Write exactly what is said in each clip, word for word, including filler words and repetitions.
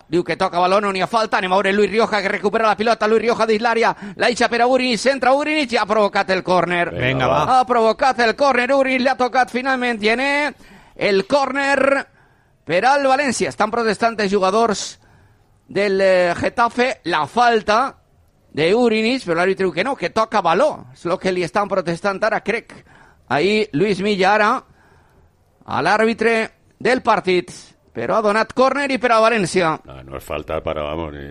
diu que toca baló, no n'hi ha falta. Anem a veure Luis Rioja, que recupera la pilota. Luis Rioja dins l'àrea, la deixa per a Urinis, centra Urinis i ha provocat el córner. Vinga, va. Ha provocat el córner, Urinis li ha tocat finalment Gené. El córner per al València. Estan protestant els jugadors del eh, Getafe la falta de Urinis, però l'àrbitre diu que no, que toca baló. És el que li estan protestant ara, crec. Ahí Luis Milla ara a l'àrbitre del partit, però ha donat córner i per a València. No, no es falta para, vamos, ni,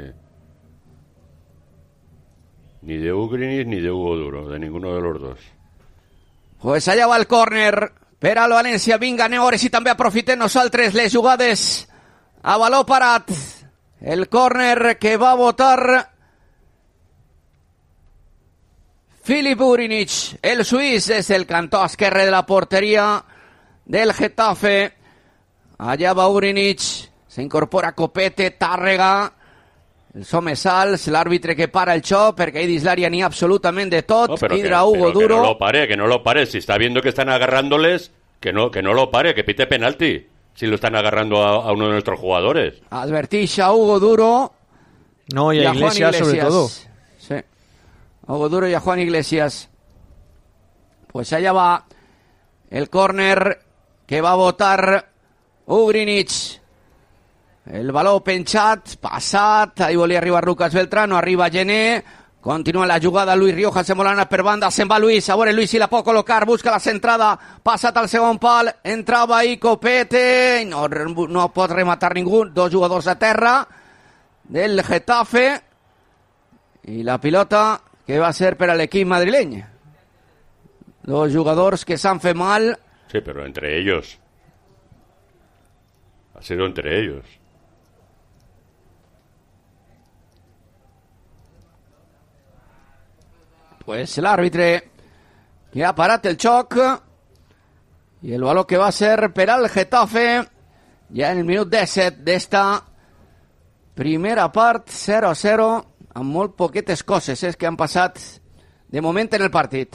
ni de Ugrinis ni de Hugo Duro, de ninguno de los dos. Pues allà va el córner per al València. Vinga, anem a veure si també aprofitem nosaltres les jugades a baló parat. El córner que va votar Filip Urinis, el suís, és el cantó esquerre de la porteria del Getafe. Allà va Urinis, s'incorpora Copete, Tàrrega, els homes alts, l'àrbitre que para el xoc, perquè ahí dins l'àrea n'hi ha absolutament de tot. No, pero Hidra que, Hugo pero Duro. Que no lo pare, que no lo pare. Si está viendo que están agarrándoles, que no, que no lo pare, que pite penalti. Si lo están agarrando a, a uno de nuestros jugadores. Advertix a Hugo Duro. No, y a, y a Iglesias, Juan Iglesias, sobre todo. Sí. A Hugo Duro y a Juan Iglesias. Pues allá va el córner que va a votar Ugrinich. El baló penchat, passat, ahí volia arribar Lucas Beltrán, no arriba Gené, continua la jugada Luis Rioja, se molana per banda, se'n va Luis, a veure Luis si la pot col·locar, busca la centrada, passat al segon pal, entrava ahí Copete, no, no pot rematar ningú, dos jugadors a terra del Getafe, i la pilota que va ser per a l'equip madrileny. Dos jugadors que s'han fet mal. Sí, pero entre ellos. Ha sido entre ellos. Pues l'àrbitre que ha parat el xoc i el baló que va ser per al Getafe ja en el minut disset d'esta primera part, zero a zero, amb molt poquetes coses eh, que han passat de moment en el partit.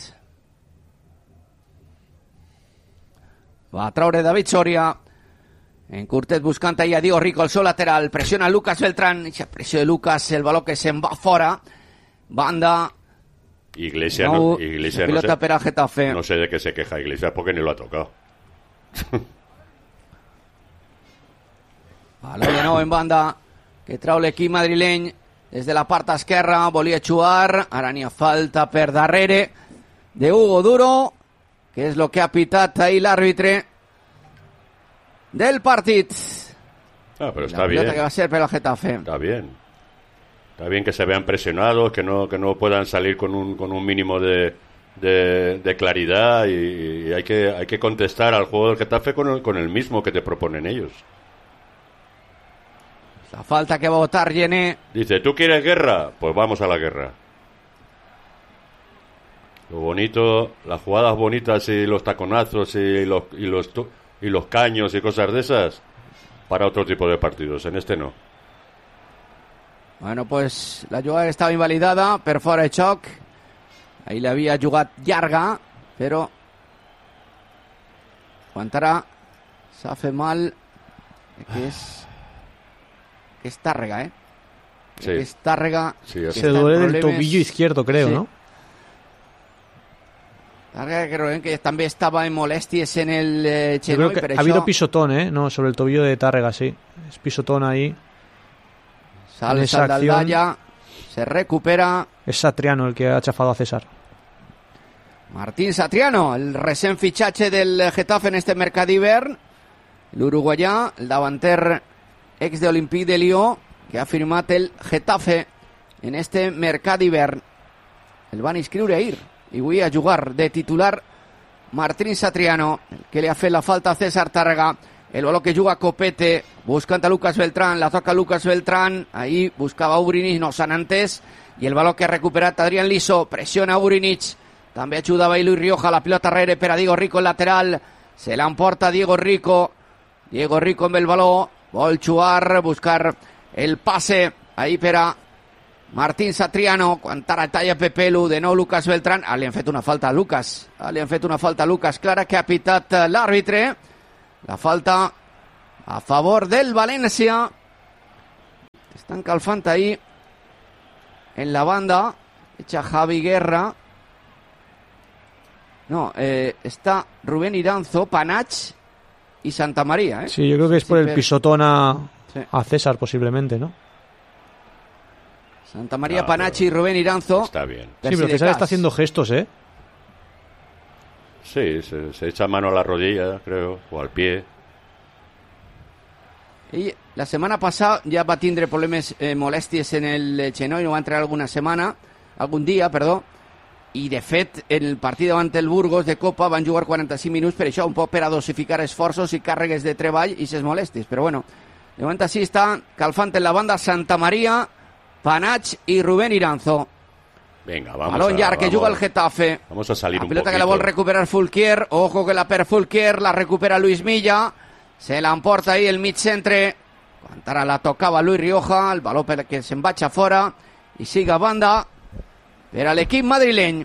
Va a traure David Soria, en curtet buscant ahí a Diego Rico, el seu lateral, pressiona Lucas Beltrán, i pressió de Lucas, el baló que se'n va fora, banda. Iglesia no, no, Iglesia pilota no sé, per a Getafe. no sé de qué se queja Iglesia porque ni lo ha tocado. Baló de nou en banda que trau l'equip madrileny des de la part esquerra, volia xuar, ara n'hi ha falta per darrere de Hugo Duro, que és el que ha pitat ahí l'àrbitre del partit. Ah, pero La está pilota bien. que va a ser per al Getafe. Está bien. Está bien que se vean presionados, que no que no puedan salir con un con un mínimo de de, de claridad y, y hay que hay que contestar al juego del Getafe con el, con el mismo que te proponen ellos. La falta que va a votar Gené. Dice, ¿tú quieres guerra? Pues vamos a la guerra. Lo bonito, las jugadas bonitas y los taconazos y los y los y los caños y cosas de esas para otro tipo de partidos, en este no. Bueno, pues la jugada estava invalidada per fora de xoc. Ahí l'havia jugat llarga, però aguantarà. S'ha fet mal. Que és... Que és Tàrrega, eh? Sí. Que és Tàrrega. Sí, Se duele del tobillo izquierdo, creo, Sí. ¿no? Tàrrega creo que també estava en molèsties en el eh, Yo genoll, creo que per ha això habido pisotón, ¿eh? No, sobre el tobillo de Tárrega, sí. Es pisotón ahí. sal, en esa sal d'Aldalla, acción. se recupera. Es Satriano el que ha chafado a César. Martín Satriano, el recent fitxatge del Getafe en este mercat d'hivern, l'uruguaià, el davanter ex de Olympique de Lió, que ha firmat el Getafe en este mercat d'hivern. El van inscriure ahir i avui a jugar de titular Martín Satriano, el que li ha fet la falta a César Tàrrega. El baló que juga Copete, buscant a Lucas Beltrán, la toca Lucas Beltrán, ahí buscava Urinis, no s'han entès, i el baló que ha recuperat Adrián Liso, pressiona Urinis, també ajudava Luis Rioja, la pilota darrere per a Diego Rico, el lateral, se l'emporta Diego Rico, Diego Rico amb el baló, vol xuar, buscar el passe, ahí per a Martín Satriano, quan ara talla Pepelu, de nou Lucas Beltrán, ah, li han fet una falta a Lucas, ah, li han fet una falta a Lucas, clara que ha pitat l'àrbitre, la falta a favor del València. Están calfant ahí en la banda. Echa Javi Guerra. No, eh, está Rubén Iranzo, Panach y Santa María, ¿eh? Sí, yo creo que es por Sí, el pero- pisotón a, Sí. a César, posiblemente, ¿no? Santa María, No, Panach pero y Rubén Iranzo. Está bien. Sí, pero Persidecas. César está haciendo gestos, ¿eh? Sí, se, se echa mano a la rodilla, creo, o al pie. I la setmana passada ja va tindre problemes eh, molèsties en el genoll, no va entrenar alguna setmana, algun dia, perdó, i de fet en el partit davant el Burgos de Copa van jugar quaranta-cinc minuts per això, un poc per a dosificar esforços i càrregues de treball i ses molèsties, però bueno, de moment així està calfant en la banda Santa María, Panach i Rubén Iranzo. Venga, vamos Balón a, llarg que vamos, juga el Getafe. Vamos a salir La un pelota poquito. que la vol recuperar Fulquier. Ojo que la per Fulquier. La recupera Luis Milla. Se la emporta ahí el mig centre. Quan ara la tocava Luis Rioja. El baló per que se'n vaig a fora. I siga banda per a l'equip madrileny.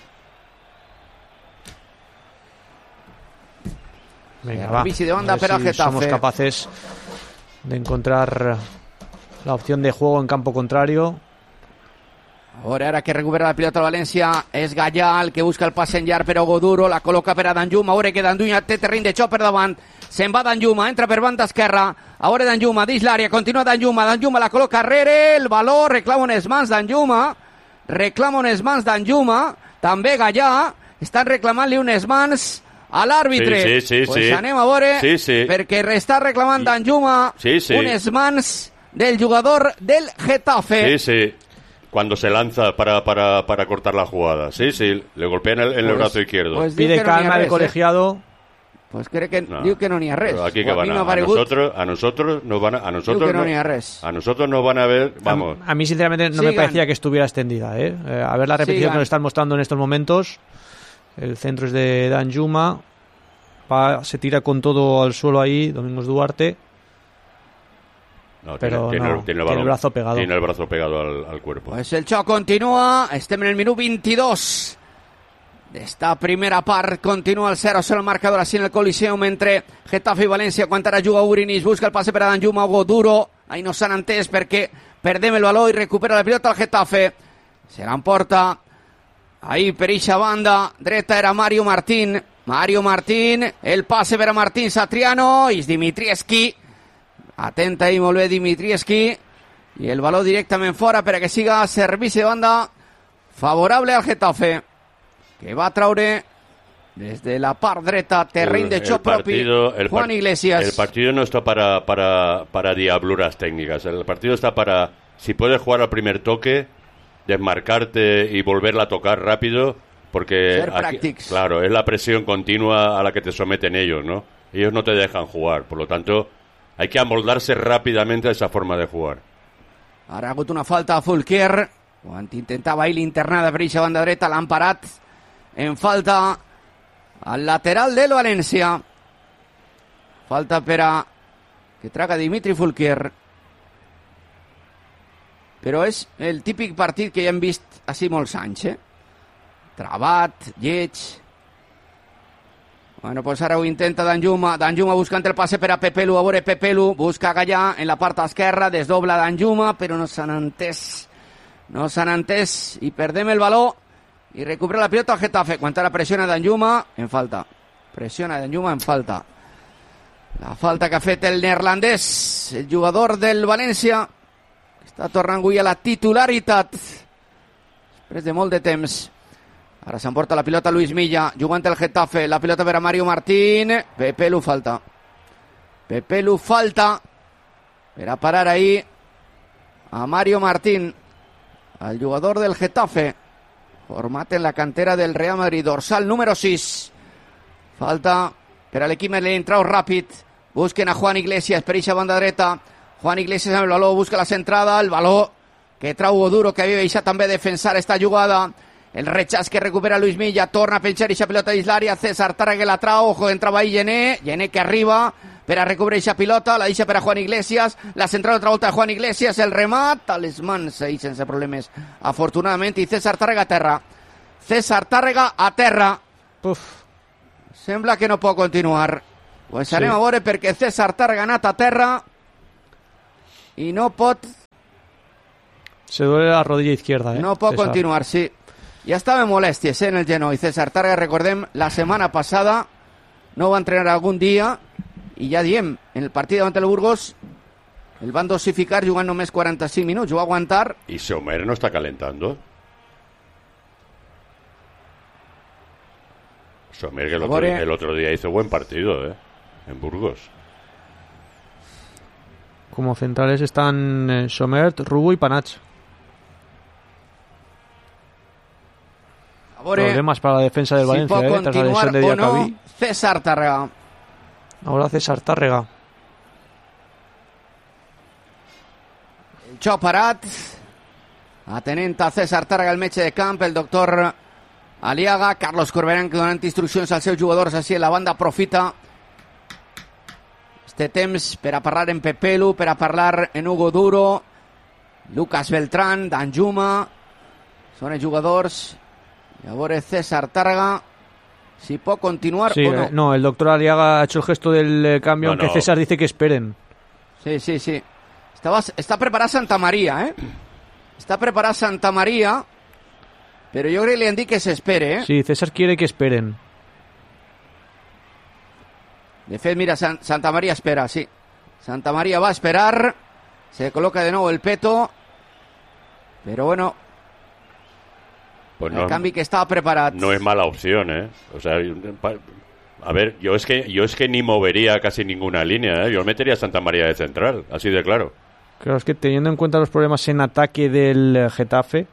Venga, va. Servicio de banda A ver para si Getafe. somos capaces de encontrar la opción de juego en campo contrario. Ahora, ara que recupera la pilota el València és Gallà el que busca el passe en llarg per Hugo Duro, la col·loca per a Danjuma, a veure que Danjuma té terreny de xoc per davant, se'n va Danjuma, entra per banda esquerra, a veure Danjuma, dins l'àrea, continua Danjuma, Danjuma la col·loca arrere, el valor, reclama unes mans Danjuma, reclama unes mans Danjuma, també Gallà, estan reclamant-li unes mans a l'àrbitre. Sí, sí, sí, pues sí. anem a veure, Sí, sí. perquè està reclamant Danjuma Sí, sí. unes mans del jugador del Getafe. Sí, sí. Cuando se lanza para, para, para cortar la jugada. Sí, sí, le golpean el, en el Pues- brazo izquierdo. pues diu Pide que no n'hi ha calma el res, eh? colegiado. Pues crec que No. diu que no n'hi ha res. Pero aquí O que a van mi a, m'ha a paregut nosotros, a nosotros nos van a, a nosotros que no no- n'hi ha res. a nosotros nos van a ver, vamos. A, a mí, sinceramente, no me Sigan. parecía que estuviera extendida, ¿eh? Eh, a ver la repetición Sigan. que nos están mostrando en estos momentos. El centro es de Danjuma. Va, se tira con todo al suelo ahí, Domingos Duarte. No, Pero tiene, no, el, tiene el balón- brazo pegado. Tiene el brazo pegado al, al cuerpo. Pues el xoc continua, estem en el minut vint-i-dos d'esta primera part, continua el zero a zero el marcador així en el Coliseum entre Getafe i València, quan ara juga Urinis, busca el passe per a Danjuma, Hugo Duro, ahí no s'han entès perquè perdem el valor i recupera la pilota el Getafe, se l'emporta ahí per eixa banda dreta era Mario Martín, Mario Martín, el passe per a Martín Satriano, i Dimitrievski, atenta ahí molt bé Dimitrievski, i el valor directament fora per a que siga servici de banda favorable al Getafe, que va traure des de la part dreta terreny de xoc propi el Juan par- Iglesias. El partido no está para, para, para diabluras técnicas. El partido está para, si puedes jugar al primer toque, desmarcarte y volverla a tocar rápido, porque Ser aquí- practics. claro, es la presión continua a la que te someten ellos, ¿no? Ellos no te dejan jugar, por lo tanto, hay que amoldarse rápidamente a esa forma de jugar. Ara ha hagut una falta a Fulquier, quan intentava ahir l'internada per eixa banda dreta, l'han parat en falta al lateral del València. Falta per a que traga Dimitri Fulquier. Però és el típic partit que ja hem vist així molts anys, eh? Trabat, lleig. Bueno, pues ara ho intenta Danjuma. Danjuma buscant el passe per a Pepelu. A veure, Pepelu busca Gallà en la part esquerra. Desdobla Danjuma, però no s'han entès. No s'han entès i perdem el valor. I recupera la pilota al Getafe. Quan ara pressiona Danjuma, en falta. Pressiona Danjuma, en falta. La falta que ha fet el neerlandès, el jugador del València, està tornant avui a la titularitat després de molt de temps. Ara s'emporta la pilota Luis Milla, jugant el Getafe, la pilota per a Mario Martín, Pepelu falta. Pepelu falta per a parar ahí a Mario Martín, el jugador del Getafe, format en la cantera del Real Madrid, dorsal número sis. Falta per a l'equip madrileny, trau ràpid, busquen a Juan Iglesias per eixa banda dreta, Juan Iglesias amb el valor, busca la centrada, el valor que trau Oduro, que havia deixat també defensar esta jugada, el rechaç que recupera Luis Milla, torna a penjar eixa pilota dins l'àrea, César Tàrrega la trau, ojo, entrava ahí Gené, Gené que arriba per a recobrir eixa pilota, la deixa per a Juan Iglesias, la central otra volta a Juan Iglesias, el remat, a les mans ahí sense problemes, afortunadament, i César Tàrrega a terra. César Tàrrega a terra. Uf, Sembla que no pot continuar. Pues anem Sí. a veure perquè César Tàrrega ha anat a terra i no pot Se duele la rodilla izquierda, ¿eh? No pot César. continuar, sí. Ja estava amb molèsties eh, en el genoll. César Tàrrega, recordem, la setmana passada no va entrenar algun dia i ja diem, en el partit davant el Burgos el van dosificar jugant només quaranta-cinc minuts, ho va aguantar. ¿Y Sommer no está calentando? Sommer que el otro, el otro día hizo buen partido, ¿eh? En Burgos. Como centrales están eh, Somert, Rubo y Panach. Problemas para la defensa del si Valencia, pot eh, tras la lesión de Diacabí. No, César Tàrrega. Ahora César Tàrrega. El xoc parat. Atenent a César Tàrrega, el metge de camp, el doctor Aliaga, Carlos Corberán, que donant instruccions als seus jugadors així en la banda, aprofita este temps per a parlar en Pepelu, per a parlar en Hugo Duro, Lucas Beltrán, Danjuma, són els jugadors. Y ahora César Tàrrega, si puede continuar sí, o no. Eh, no, el doctor Aliaga ha hecho el gesto del eh, cambio, no, aunque no. César dice que esperen. Sí, sí, sí. Estaba, está preparada Santa María, ¿eh? Está preparada Santa María, pero yo creo que le han dicho que se espere, ¿eh? Sí, César quiere que esperen. De fet, mira, San, Santa María espera, sí. Santa María va a esperar. Se coloca de nuevo el peto. Pero bueno, Pues el no, canvi que estaba preparado. no es mala opción, ¿eh? O sea, a ver, yo es que yo es que ni movería casi ninguna línea, ¿eh? Yo metería a Santa María de central, así de claro. Claro, es que teniendo en cuenta los problemas en ataque del eh, Getafe.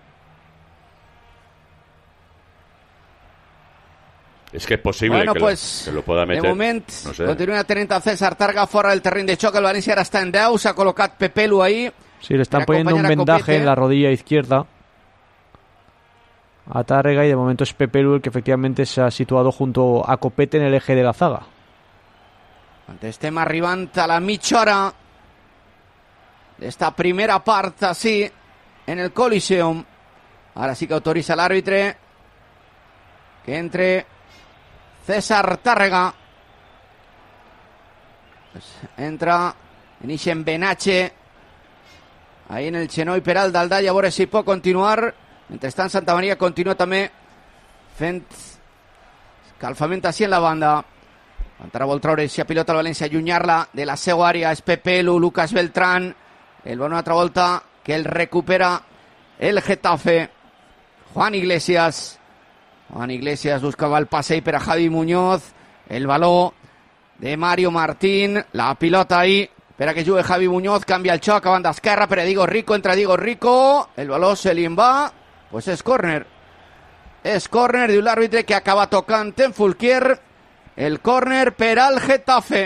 Es que es posible Bueno, que, pues, lo, que lo pueda meter. de moment, no sé. continua tenint a César Tàrrega fora del terreny de xoc. El València ara està en deu. S'ha col·locat Pepelu ahí. Sí, le están Para poniendo un acompañar a vendaje Copete. en la rodilla izquierda a Tàrrega, y de momento es Pepelu el que efectivamente se ha situado junto a Copete en el eje de la zaga. Estem arribant a la mitja hora d'esta primera part així en el Coliseum. Ara sí que autoritza l'àrbitre que entre César Tàrrega. Pues entra en Ixen Benache ahí en el genoll per al d'Aldà, i a veure si pot continuar. Mentrestant, Santa Maria continua també fent escalfament així en la banda. Entrarà, vol treure si a pilota el València, allunyar-la de la seva àrea. És Pepelu, Lucas Beltrán. El balón una altra volta que el recupera el Getafe. Juan Iglesias. Juan Iglesias buscava el passe per a Javi Muñoz. El baló de Mario Martín. La pilota ahí per a que jugui Javi Muñoz. Canvia el xoc a banda esquerra per a Diego Rico. Entra Diego Rico. El baló se li en va. Pues és córner. És córner, diu l'àrbitre, que acaba tocant en Fulquier. El córner per al Getafe.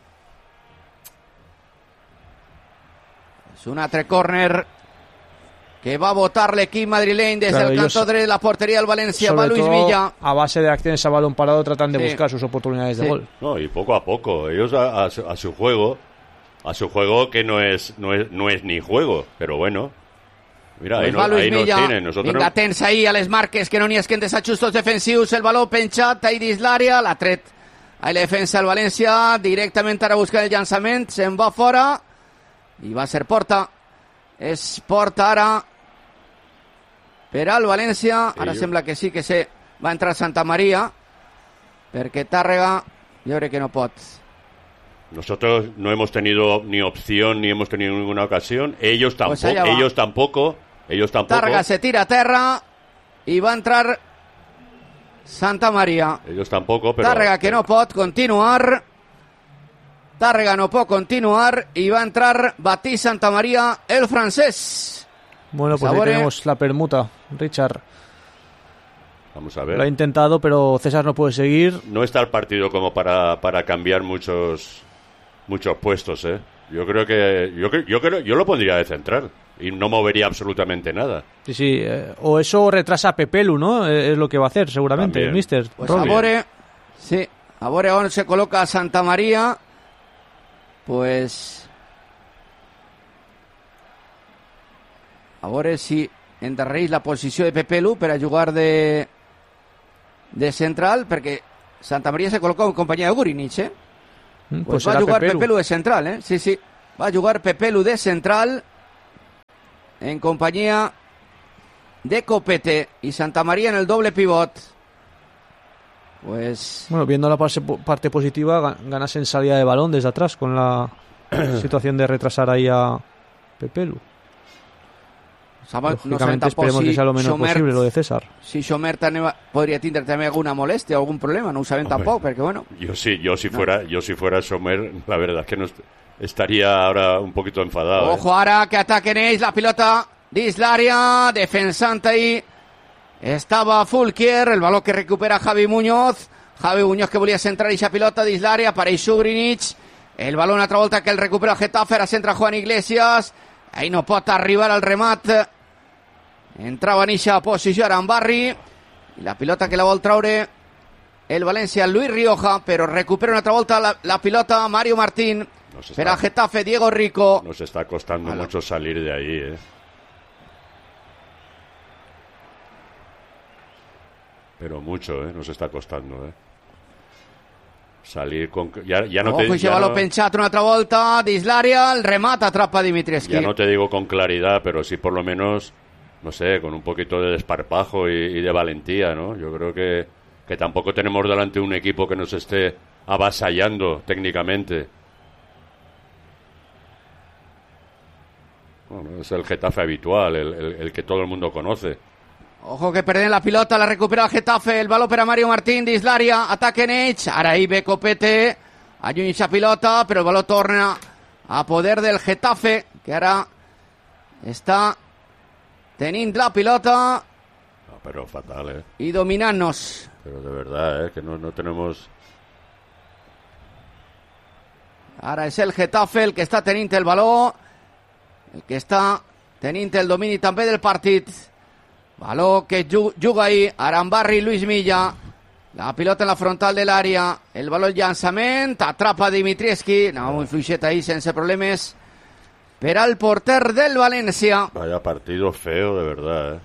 És un altre córner que va a votar l'equip madrileny des Claro, del ellos, cantó de la portería del Valencia. sobre Va Luis todo Villa. a base de acciones a balón parado, tratan de Sí. buscar sus oportunidades de Sí. gol. No, y poco a poco. Ellos a, a su, a su juego, a su juego que no es, no es, no es ni juego, pero bueno. Mira, Pues ahí, va no, Luis ahí nos Villa. tienen. Nosotros Vinga, no- atents ahí a les marques, que no n'hi esquen desajustos defensius. El baló penjat ahí dins l'àrea. L'ha tret ahí la defensa del València. Directament ara buscant el llançament. Se'n va fora. I va ser porta. És porta ara per al València. Ara Sí, jo- sembla que sí que se va entrar Santa Maria, perquè Tàrrega jo crec que no pot. Nosotros no hemos tenido ni opción ni hemos tenido ninguna ocasión. Ellos tampoco. Pues allá va. ellos tampoco. Ellos tampoco. Tàrrega se tira a terra i va entrar Santa Maria. Ellos tampoco, pero. Tàrrega que no pot continuar. Tàrrega no pot continuar i va entrar Batí Santa Maria, el francés. Bueno, pues ahí Sabore. tenemos la permuta. Richard Vamos a lo ha ver. intentado, pero César no puede seguir. No está el partido como para, para cambiar muchos muchos puestos, ¿eh? Yo creo que yo cre- yo creo yo lo pondría de central y no movería absolutamente nada. Sí, sí. eh, o eso retrasa a Pepelu, ¿no? Eh, es lo que va a hacer, seguramente, También. el mister. Pues Rolly. a veure, sí, a veure on se col·loca Santa Maria. Pues a veure si endarrereix la posició de Pepelu per a jugar de de central, perquè Santa Maria se col·loca en companyia de Gurinic, eh? Mm, Pues, Pues va será jugar Pepelu. Pepelu de central, eh? Sí, sí. Va jugar Pepelu de central. en compañía de Copete y Santamaría en el doble pivot. Pues bueno, viendo la parte, parte positiva, ganas en salida de balón desde atrás con la situación de retrasar ahí a Pepelu. Lógicamente esperemos si que sea lo menos Xomert, posible lo de César. Si Xomert podría tener también alguna molestia o algún problema, no saben tampoco, porque bueno. Yo sí, yo si no. fuera, yo si fuera Xomert, la verdad es que no estaría ahora un poquito enfadado. Ojo eh. ahora que ataquen ells la pilota d'Islària, defensant ahí estava Fulquier, el baló que recupera Javi Muñoz, Javi Muñoz que volia centrar eixa pilota d'Islària, apareix Ugrinic, el baló una altra volta que el recupera el Getafe, ara centra Juan Iglesias, ahí no pot arribar al remat, entrava en eixa posició Arambarri, i la pilota que la vol traure el València, Luis Rioja, però recupera una altra volta la, la pilota Mario Martín, per al Getafe, Diego Rico. Nos está costando Halo. mucho salir de ahí, eh. Pero mucho, ¿eh? Nos está costando, ¿eh? Salir con... Ya, ya no Ojo, te... i no... penxat una altra volta d'Islària, el remat atrapa Dimitrievski. Ya no te digo con claridad, pero sí por lo menos, no sé, con un poquito de desparpajo y, y de valentía, ¿no? Yo creo que, que tampoco tenemos delante un equipo que nos esté avasallando técnicamente. Bueno, es el Getafe habitual, el, el, el que todo el mundo conoce. Ojo que perden la pilota, la recupera el Getafe, el baló per a Mario Martín d'Islària, ataquen ells, ara ahí ve Copete, allunya la pilota, però el baló torna a poder del Getafe, que ara està tenint la pilota. No, pero fatal, eh. Y dominant-nos. Pero de verdad, eh, que no, no tenemos... Ara és el Getafe el que està tenint el baló, el que està tenint el domini també del partit. Baló que juga ahí Arambarri, Luis Milla, la pilota en la frontal de l'àrea, el baló el llançament, atrapa Dimitrievski, no, muy fluixet ahí sense problemes per al porter del València. Vaya partido feo, de verdad, eh.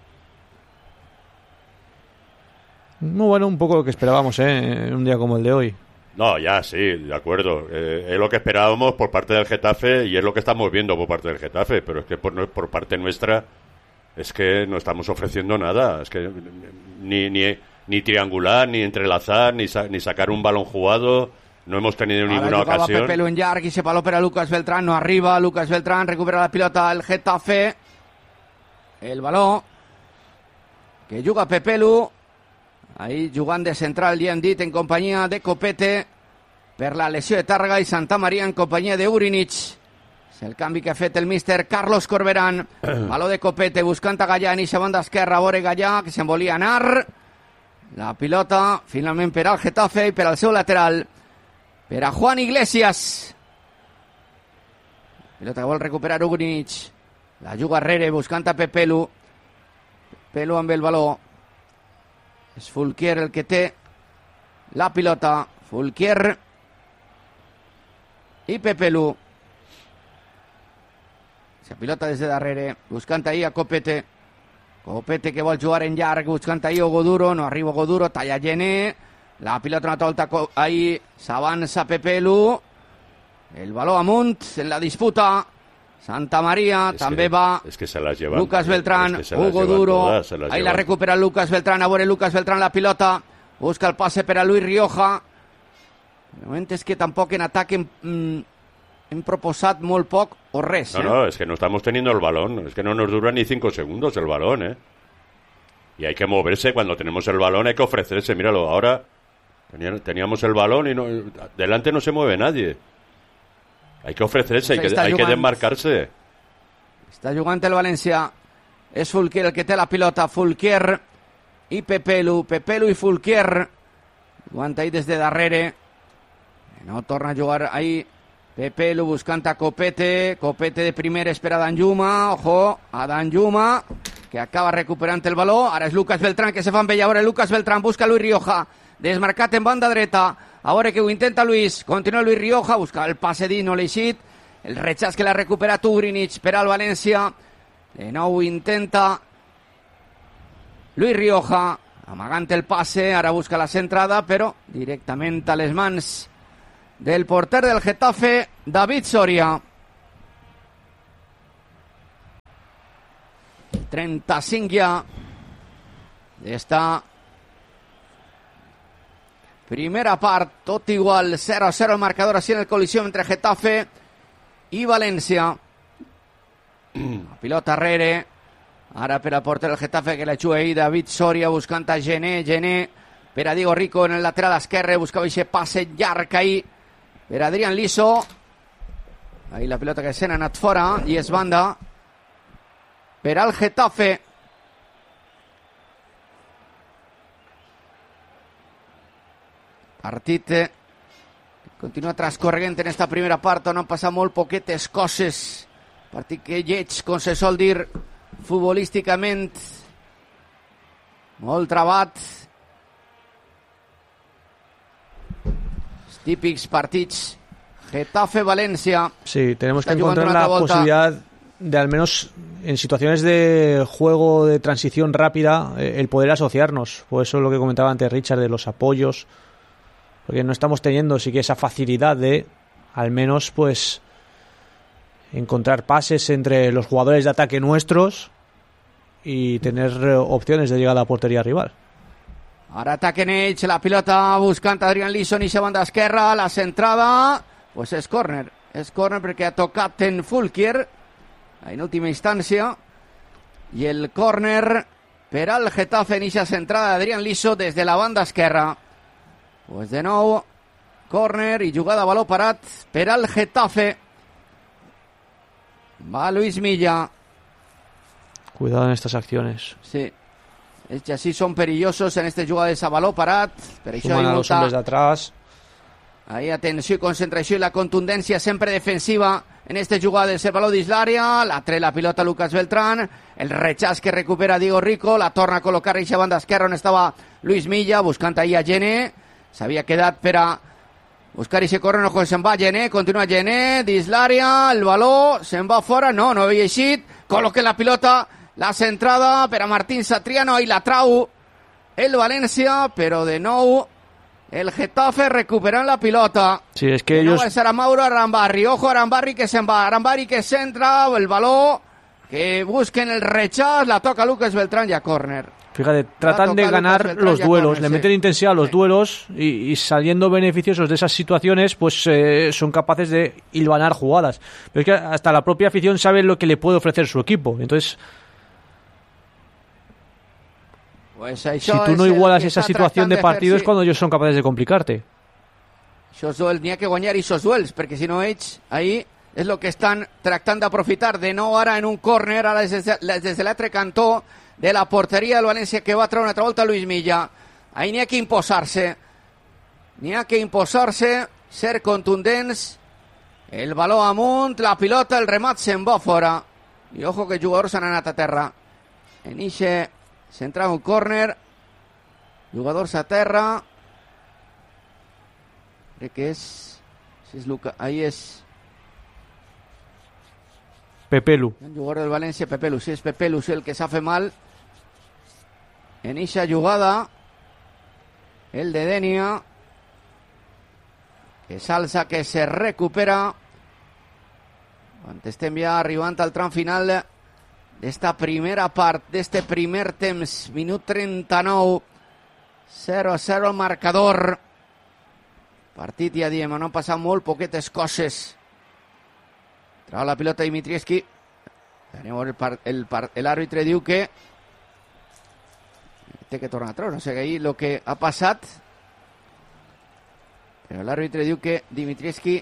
Muy bueno, un poco lo que esperábamos, eh, en un día como el de hoy. No, ya sí, de acuerdo. Eh, es lo que esperábamos por parte del Getafe y es lo que estamos viendo por parte del Getafe, pero es que por, por parte nuestra es que no estamos ofreciendo nada. Es que ni, ni, ni triangular, ni entrelazar, ni, sa, ni sacar un balón jugado. No hemos tenido Ahora ninguna ocasión. Pepelu en llarg y se baló per a Lucas Beltrán, no arriba. Lucas Beltrán recupera la pilota el Getafe. El baló que juga Pepelu. Ahí jugant de central, ja hem dit, en companyia de Copete per la lesió de Tàrrega i Santamaria en companyia de Ugrinic. És el canvi que ha fet el míster Carlos Corberán. Baló de Copete buscant a Gallà en eixa banda esquerra, vore Gallà, que se'n volia anar. La pilota finalment per al Getafe i per al seu lateral, per a Juan Iglesias. Pilota que vol recuperar Ugrinic. La juga Herrere buscant a Pepelu. Pepelu amb el baló. És Fulquier el que té la pilota. Fulquier i Pepelu. La pilota des de darrere, buscant ahir a Copete. Copete que vol jugar en llarg, buscant ahir Ogoduro, no arriba Ogoduro, talla Gené. La pilota una volta ahir, s'avança Pepelu. El baló amunt en la disputa. Santamaria, es també que, va es que se las llevan, Lucas Beltrán, es que Hugo Duro, todas, ahí llevan. La recupera Lucas Beltrán, a veure Lucas Beltrán la pilota, busca el passe per a Luis Rioja. El moment és que tampoc en atac hem, mm, hem proposat molt poc o res. No, eh? no, es que no estamos teniendo el balón, es que no nos dura ni cinco segundos el balón, ¿eh? Y hay que moverse, cuando tenemos el balón hay que ofrecerse, míralo, ahora teníamos el balón y no, delante no se mueve nadie. Hay que ofrecerse, hay que, hay que desmarcarse. Està jugant el València. És Fulquier el que té la pilota. Fulquier i Pepelu. Pepelu i Fulquier. Jugant ahí des de darrere. No torna a jugar ahí. Pepelu buscant a Copete. Copete de primer espera a Danjuma. Ojo, a Danjuma, que acaba recuperant el baló. Ara és Lucas Beltrán, que se fa amb ell. Ara Lucas Beltrán busca Luis Rioja. Desmarcat en banda dreta. Ahora que ho intenta Luis, continua Luis Rioja, busca el passe dit, no l'ha eixit, el rechaç que l'ha recuperat Ugrinic per al València, de nou intenta Luis Rioja, amagant el passe, ara busca la centrada, però directament a les mans del porter del Getafe, David Soria. trenta-cinc ja d'esta primera part, tot igual, cero a cero el marcador así en el colisión entre Getafe i València. La pilota arrere, ara per al porter del Getafe que la juga ahí David Soria buscant a Gené, Gené per a Diego Rico en el lateral esquerre, buscava ese passe llarg ahí per a Adrián Liso. Ahí la pilota que se n'ha anat fora i és banda per al Getafe. Partit continua transcorrent en esta primera part on han passat molt poquetes coses. Partit que lleig, com se sol dir futbolísticament, molt trabat. Els típics partits Getafe-València. Sí, tenemos que encontrar la posibilidad de, al menos en situaciones de juego de transición rápida, el poder asociarnos. Por eso es lo que comentaba antes Richard de los apoyos, porque no estamos teniendo sí que esa facilidad de al menos pues encontrar pases entre los jugadores de ataque nuestros y tener opciones de llegar a la portería rival. Ara ataquen ells, la pilota buscant Adrián Liso, i banda esquerra, la centrada, pues és córner, és córner perquè ha tocat en Fulquier en última instància, i el córner per al Getafe en eixa centrada d'Adrián Liso des de la banda esquerra. Pues de nou, córner i jugada a baló parat per al Getafe. Va Luis Milla. Cuidado en estas acciones. Sí. Els que sí són perillosos en este jugades a baló parat. Per això Suman hi a los hombres de atrás. Ahí atenció i concentració i la contundència sempre defensiva en este jugades. El baló dins l'àrea, la tre la pilota Lucas Beltrán, el rechaç que recupera Diego Rico, la torna a col·locar a banda esquerra on estava Luis Milla, buscant ahí a Gené. S'havia quedat per a buscar i se corre, no se'n va Gené, continua Gené, dins l'àrea, el baló se'n va fora, no, no havia eixit, col·loca la pilota, la centrada per a Martín Satriano, i la trau el València, però de nou el Getafe recuperant la pilota. Sí, es que de ellos... nou és ara Mauro Arambarri, ojo Arambarri que se'n va, Arambarri que centra, el baló que busquen el rechaç, la toca Lucas Beltrán i a córner. Fíjate, tratan de ganar los duelos, le meten intensidad a los duelos y, y saliendo beneficiosos de esas situaciones, pues eh, son capaces de hilvanar jugadas. Pero es que hasta la propia afición sabe lo que le puede ofrecer su equipo. Entonces, pues si tú no igualas esa situación de partido es cuando ellos son capaces de complicarte. Esos duels, n'hi ha que guanyar esos duels, perquè si no ells, ahí és el que estan tractant d'aprofitar. De nou ara en un córner, ara des de, des de l'altre cantó de la porteria del València, que va treure una altra volta Luis Milla. Ahí n'hi ha que imposar-se. N'hi ha que imposar-se, ser contundents. El baló amunt, la pilota, el remat se'n va fora. I ojo que els jugadors s'han anat a terra. En ixe s'entra un córner. Jugadors a terra. Crec que és... Si és Luca, ahí és... Pepelu. Un jugador del València, Pepelu. Si és Pepelu, si el que s'ha fet mal. En eixa jugada, el de Denia, que s'alça, que se recupera. Quan estem ja arribant al tram final d'esta primera part, d'este primer temps, minut trenta-nou, zero a zero el marcador. Partit, ja diem, no han passat molt poquetes coses. Trau la pilota Dimitrievski. L'àrbitre diu que té que tornar a treure, no sé ahí lo que ha passat, però l'àrbitre diu que Dimitrievski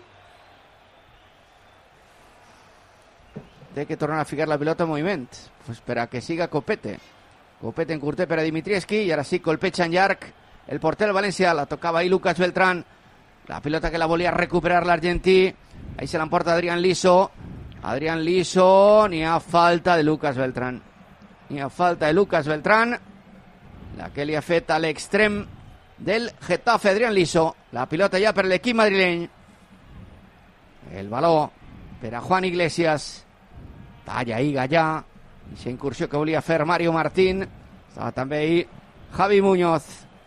té que tornar a ficar la pilota en moviment, pues per a que siga Copete. Copete en curter per a Dimitrievski, i ara sí, colpeja en llarg el porter del València, la tocava ahí Lucas Beltrán, la pilota que la volia recuperar l'argentí, ahí se l'emporta Adrián Liso, Adrián Liso, n'hi ha falta de Lucas Beltrán, n'hi ha falta de Lucas Beltrán, la que li ha fet a l'extrem del Getafe, Adrián Liso. La pilota ja per l'equip madrileny. El baló per a Juan Iglesias. Talla ahí Gallà. Aquesta incursió que volia fer Mario Martín. Estava també ahí Javi Muñoz.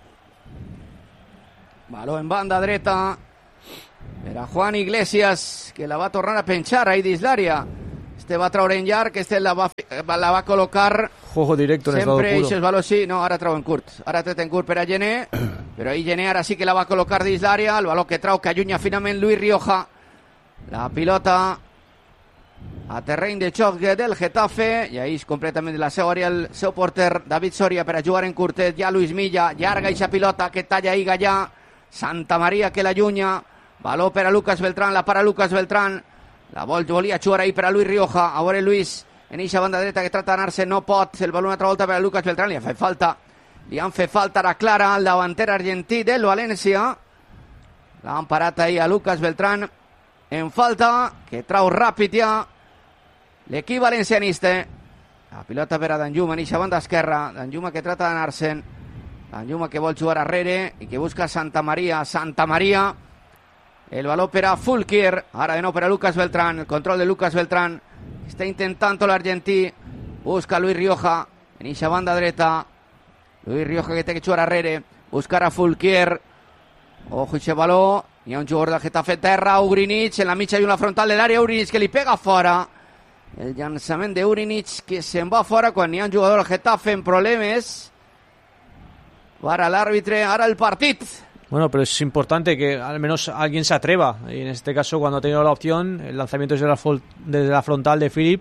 Baló en banda dreta per a Juan Iglesias, que la va tornar a penjar ahí dins l'àrea. Este va traure en llarg, este la va, la va col·locar juego directo en estado sempre, puro. i valor sí, no, ara trau en curt, ara tret en curt per a Gené, però ahir Gené ara sí que la va col·locar dins l'àrea, el valor que trau que allunya finalment Luis Rioja, la pilota a terreny de xoc del Getafe, i ahir completament de la seva àrea el seu porter David Soria per a jugar en curtet, ja Luis Milla, llarga eixa pilota que talla ahir Gallà, Santa Maria que l'allunya, valor per a Lucas Beltrán, la para Lucas Beltrán, la vol, volia jugar ahir per a Luis Rioja, a veure Luis en eixa banda dreta que trata d'anar-se, no pot, el valor una altra volta per a Lucas Beltrán, li ha fet falta, li han fet falta ara clara al davanter argentí del València, l'han parat ahir a Lucas Beltrán en falta, que trau ràpid ja l'equip valencianista, la pilota per a Danjuma en eixa banda esquerra, Danjuma que trata d'anar-se'n, Danjuma que vol jugar arrere i que busca Santa Maria, Santa Maria, el valor per a Fulquier, ara de nou per a Lucas Beltrán, el control de Lucas Beltrán, està intentant l'argentí, busca Luis Rioja, en eixa banda dreta, Luis Rioja que té que jugar arrere, buscar a Fulquier, ojo eixe valor, hi ha un jugador del Getafe terra, Ugrinic, en la mitja i una frontal de l'àrea, Ugrinic que li pega fora, el llançament d'Ugrinic que se'n va fora quan hi ha un jugador del Getafe en problemes, para l'àrbitre, ara el partit. Bueno, pero es importante que al menos alguien se atreva. Y en este caso, cuando ha tenido la opción, el lanzamiento desde la, desde la frontal de Philip.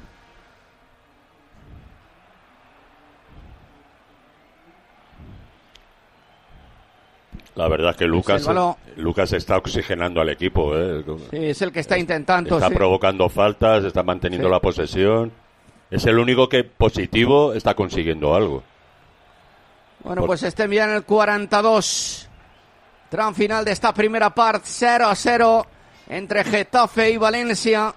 La verdad es que Lucas, Lucas está oxigenando al equipo. ¿eh? Sí, es el que está intentando. Está sí. provocando faltas, está manteniendo sí. la posesión. Es el único que positivo está consiguiendo algo. Bueno, Por... pues estem ja en el quaranta-dos. Tram final d'esta primera part, zero a zero entre Getafe i València.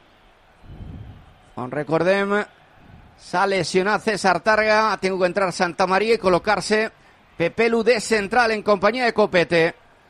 On recordem, s'ha lesionat César Targa, ha tingut que entrar Santa Maria i col·locar-se Pepelu de central en companyia de Copete.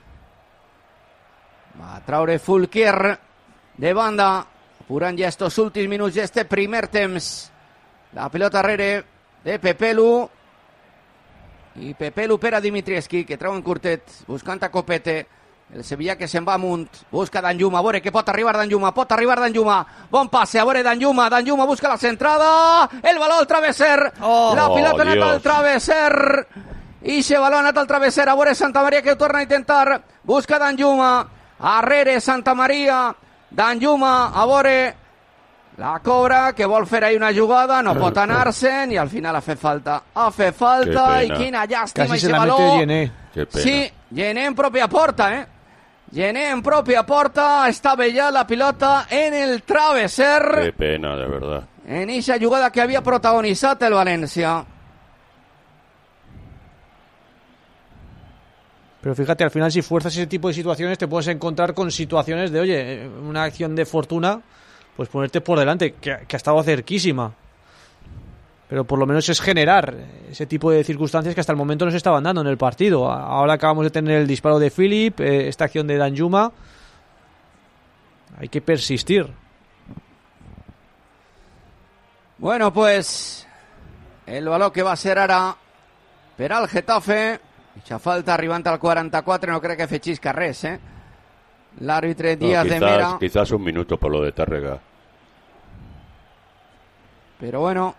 Va a traure Fulquier de banda, apurant ja estos últims minuts d'este primer temps. La pilota arrere de Pepelu. I Pepelu per a Dimitrievski, que treu en curtet, buscant a Copete, el Sevilla que se'n va amunt, busca Danjuma, a veure que pot arribar Danjuma, pot arribar Danjuma, bon passe, a veure Danjuma, Danjuma busca la centrada, el baló al travesser, oh, la pilota ha anat al travesser, i se baló ha anat al travesser, a veure Santa Maria que ho torna a intentar, busca Danjuma, arrere Santa Maria, Danjuma, a veure, la cobra, que vol fer ahí una jugada, no pot anar-se'n i al final ha fet falta. Ha fet falta i quina llàstima i se la mete Gené. Sí, Gené en pròpia porta, eh? Gené en pròpia porta, estava ja la pilota en el travesser. Qué pena, de verdad. En esa jugada que havia protagonitzat el València. Pero fíjate, al final si fuerzas ese tipo de situaciones te puedes encontrar con situaciones de, oye, una acción de fortuna, pues ponerte por delante, que, que ha estado cerquísima. Pero por lo menos es generar ese tipo de circunstancias que hasta el momento no se estaban dando en el partido. Ahora acabamos de tener el disparo de Philip, eh, esta acción de Danjuma. Hay que persistir. Bueno, pues el valor que va a ser ara per al Getafe. Eixa falta arribant al quaranta-quatre, no crec que fechisca res, eh? L'àrbitre Díaz no, quizás, de Mera. Quizás un minuto por lo de Tárrega. Però bueno,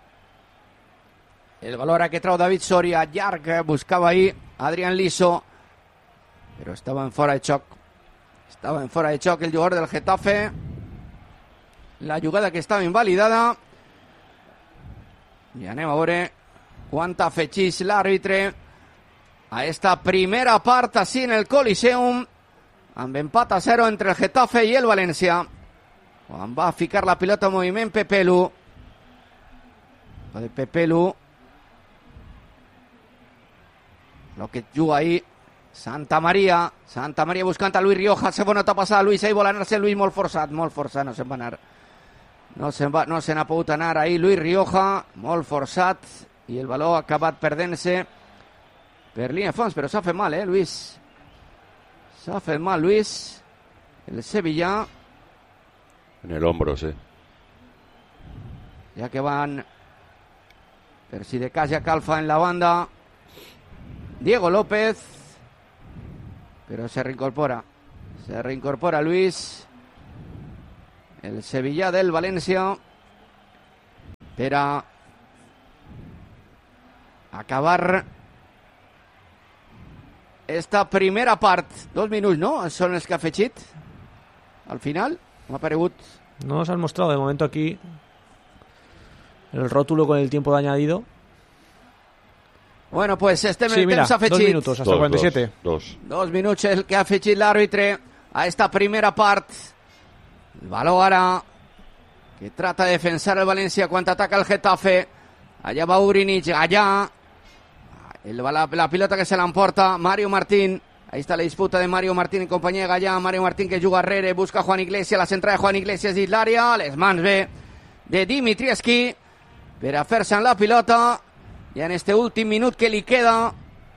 el valor que trau David Soria, llarg, buscava ahí Adrián Liso, però estava en fora de xoc. Estava en fora de xoc el jugador del Getafe. La jugada que estava invalidada. I anem a veure quant afegeix l'àrbitre a esta primera part així en el Coliseum, amb empat a zero entre el Getafe i el València. Quan va ficar la pilota en moviment Pepelu. De Pepelu. Lo que juga ahí Santa Maria. Santa Maria buscant a Luis Rioja. Segona etapa passada Luis, ahí vol anar-se Luis molt forçat, molt forçat, no se'n va anar. No se'n va, no se n'ha pogut anar ahí Luis Rioja, molt forçat, i el valor ha acabat perdent-se per línia de fons, però s'ha fet mal, eh, Luis? S'ha fet mal, Luis. El Sevilla. En el hombro, sí. Ya que van per si de cas ja calfa en la banda Diego López, pero se reincorpora. Se reincorpora Luis. el Sevilla del València per a acabar esta primera part. Dos minuts, no? Són els que ha afegit al final. M'ha paregut. No nos han mostrado de momento aquí el rótulo con el tiempo de añadido. Bueno, pues este sí, mira, temps ha afegit. Dos minutos, hasta dos, cuarenta y siete. Dos, dos. Dos minuts el que ha afegit l'àrbitre a esta primera part. El baló ara que trata de defensar el València quan ataca el Getafe. Allà va Urinic, allà el, la, la pilota que se l'emporta Mario Martín. Ahí está la disputa de Mario Martín en companyia de Gallà. Mario Martín que juga arrere, busca Juan Iglesias, la centrada de Juan Iglesias dins l'àrea, les mans bé de Dimitrievski per a fer-se en la pilota. I en este últim minut que li queda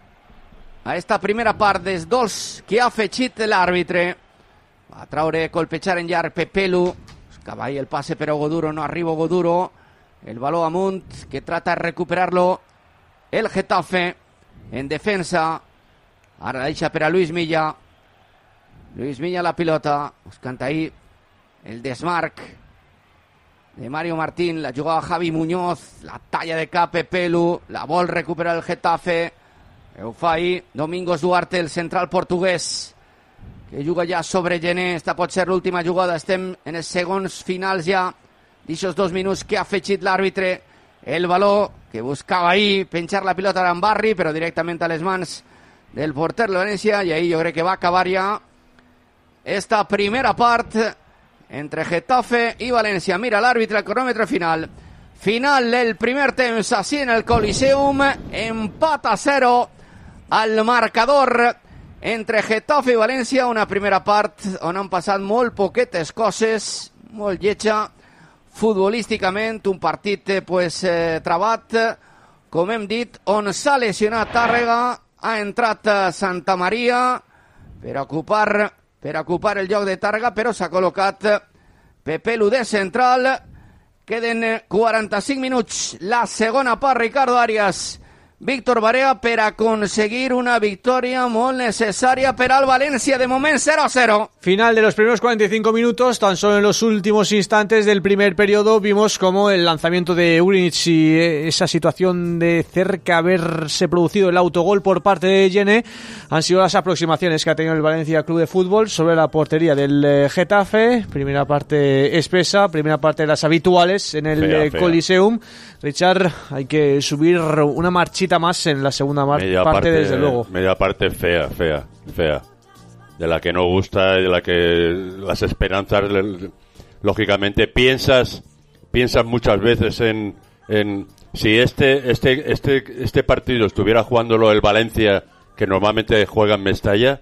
a esta primera part dels dos que ha afegit l'àrbitre. Va a traure, colpejar en llarg Pepelu. Buscava ahí el pase però Goduro, no arriba Goduro. El baló amunt que trata de recuperarlo el Getafe en defensa. Ara la deixa per a Luis Milla. Luis Milla la pilota. Buscant ahí el desmarc de Mario Martín. La jugava Javi Muñoz. La talla de cap Pepelu. La vol recuperar el Getafe. Ho fa ahí Domingos Duarte, el central portuguès, que juga ja sobre Gené. Esta pot ser l'última jugada. Estem en els segons finals ja d'aixòs dos minuts que ha afegit l'àrbitre. El baló que buscava ahí penjar la pilota en Barri, però directament a les mans del porter de València, i ahí jo crec que va acabar ja esta primera part entre Getafe i València. Mira l'àrbitre, el cronòmetre final. Final del primer temps, així en el Coliseum. Empat a zero al marcador entre Getafe i València. Una primera part on han passat molt poquetes coses, molt lletja futbolísticament. Un partit pues, eh, trabat, com hem dit, on s'ha lesionat Tàrrega. Ha entrat Santa Maria per ocupar, per ocupar el lloc de Tàrrega, però s'ha col·locat Pepelu de central. Queden quaranta-cinc minuts. La segona part, Ricardo Arias, Víctor Barea, per aconseguir una victòria molt necessària per al València. De moment cero a cero. Final de los primeros cuarenta y cinco minutos. Tan solo en los últimos instantes del primer periodo vimos como el lanzamiento de Urinic y esa situación de cerca haberse producido el autogol por parte de Gené han sido las aproximaciones que ha tenido el Valencia Club de Fútbol sobre la portería del Getafe. Primera parte espesa, primera parte de las habituales en el fea, fea. Coliseum. Richard, hay que subir una marchita más en la segunda mar- parte, parte, desde luego. Media parte fea, fea, fea. De la que no gusta y de la que las esperanzas, lógicamente, piensas piensas muchas veces en, en si este este este este partido estuviera jugándolo el Valencia, que normalmente juega en Mestalla,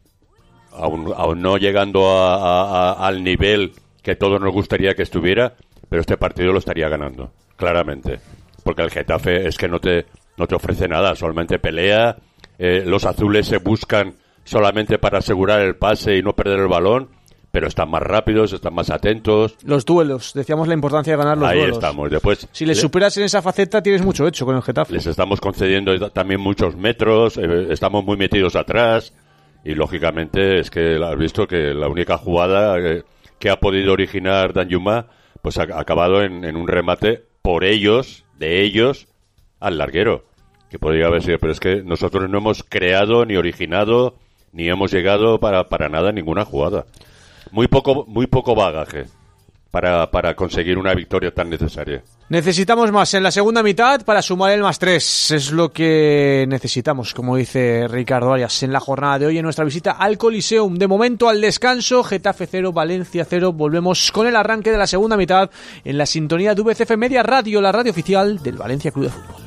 aún, aún no llegando a, a, a, al nivel que todos nos gustaría que estuviera, pero este partido lo estaría ganando, claramente. Porque el Getafe es que no te, no te ofrece nada, solamente pelea. Eh, los azules se buscan solamente para asegurar el pase y no perder el balón, pero están más rápidos, están más atentos. Los duelos, decíamos la importancia de ganar los Ahí duelos. Ahí estamos. Después, si les superas en esa faceta, tienes mucho hecho con el Getafe. Les estamos concediendo también muchos metros, eh, estamos muy metidos atrás, y lógicamente es que has visto que la única jugada eh, que ha podido originar Danjuma pues ha, ha acabado en, en un remate por ellos, de ellos, al larguero, que podría haber sido, pero es que nosotros no hemos creado ni originado ni hemos llegado para, para nada en ninguna jugada. Muy poco, muy poco bagaje para, para conseguir una victoria tan necesaria. Necesitamos más en la segunda mitad para sumar el más tres. Es lo que necesitamos, como dice Ricardo Arias, en la jornada de hoy en nuestra visita al Coliseum. De momento al descanso, Getafe cero, Valencia cero. Volvemos con el arranque de la segunda mitad en la sintonía de V C F Media Radio, la radio oficial del Valencia Club de Fútbol.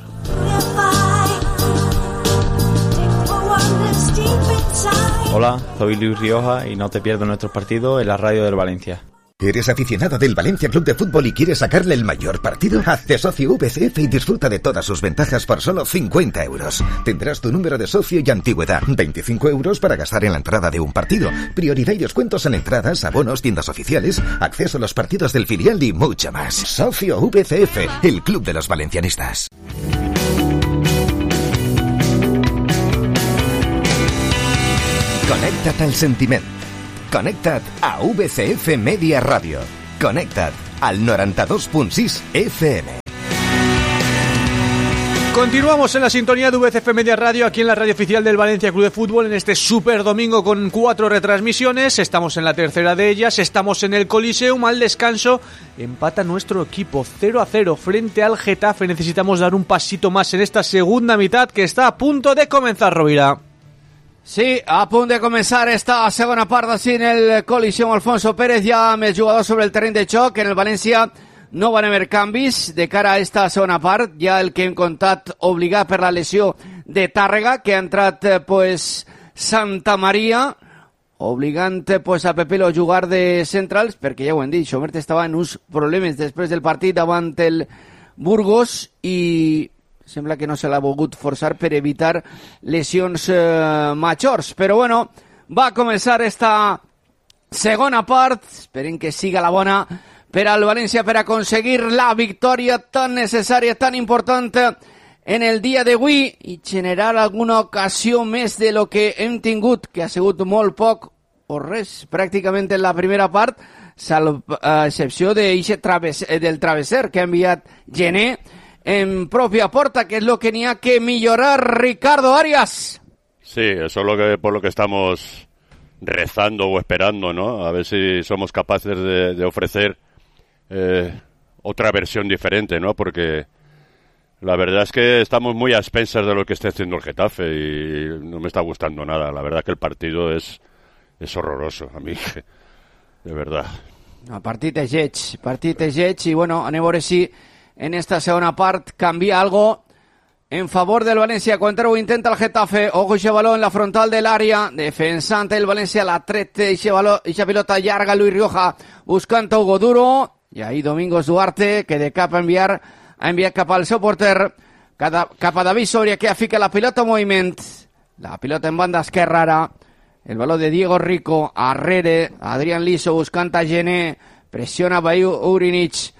Hola, soy Luis Rioja y no te pierdas nuestros partidos en la radio del Valencia. ¿Eres aficionado del Valencia Club de Fútbol y quieres sacarle el mayor partido? Hazte socio V C F y disfruta de todas sus ventajas por solo cincuenta euros. Tendrás tu número de socio y antigüedad. veinticinco euros para gastar en la entrada de un partido. Prioridad y descuentos en entradas, abonos, tiendas oficiales, acceso a los partidos del filial y mucho más. Socio V C F, el club de los valencianistas. Connecta't al sentiment. Connecta't a V C F Media Radio. Connecta't al noranta-dos punt sis F M. Continuamos en la sintonía de V C F Media Radio, aquí en la radio oficial del Valencia Club de Fútbol, en este super domingo con cuatro retransmisiones. Estamos en la tercera de ellas, estamos en el Coliseum. Al descanso empata nuestro equipo cero a cero frente al Getafe. Necesitamos dar un pasito más en esta segunda mitad que está a punto de comenzar, Rovira. Sí, a punto de comenzar esta segona part així en el Coliseum Alfonso Pérez, ja amb els jugadors sobre el terreny de joc. En el València no van haver canvis de cara a esta segona part, ja el que hem contat obligat per la lesió de Tàrrega, que ha entrat pues Santa Maria, obligant pues a Pepelo a jugar de centrals, perquè ja ho hem dit, Xomert estava en uns problemes després del partit davant el Burgos i sembla que no se l'ha volgut forçar per evitar lesions eh, majors. Però bueno, va començar esta segona part, esperem que siga la bona per al València per aconseguir la victòria tan necessària, tan important en el dia d'avui i generar alguna ocasió més de lo que hem tingut, que ha sigut molt poc o res pràcticament en la primera part, salvo a excepció de traves, del travesser que ha enviat Gené en propia porta, que es lo que n'hi ha que millorar. Ricardo Arias. Sí, eso es lo que, por lo que estamos rezando o esperando, ¿no? A ver si somos capaces de, de ofrecer eh, otra versión diferente, ¿no? Porque la verdad es que estamos muy a expensas de lo que está haciendo el Getafe y no me está gustando nada. La verdad que el partido es, es horroroso, a mí, de verdad. No, partit és lleig, partit és lleig i bueno, anem a veure si en esta segona part canvia algo en favor del València. Quan ho intenta el Getafe, ojo ese balón en la frontal del área, defensant el València, la tret, esa pilota llarga, Luis Rioja buscant a Hugo Duro, i ahí Domingos Duarte, que de cap a enviar, ha enviat cap al seu porter, cap a David Soria, que fica la pilota en moviment, la pilota en banda esquerra ara, el balón de Diego Rico, arrere, Adrián Liso buscant a Gené, pressiona Bayu Urinich,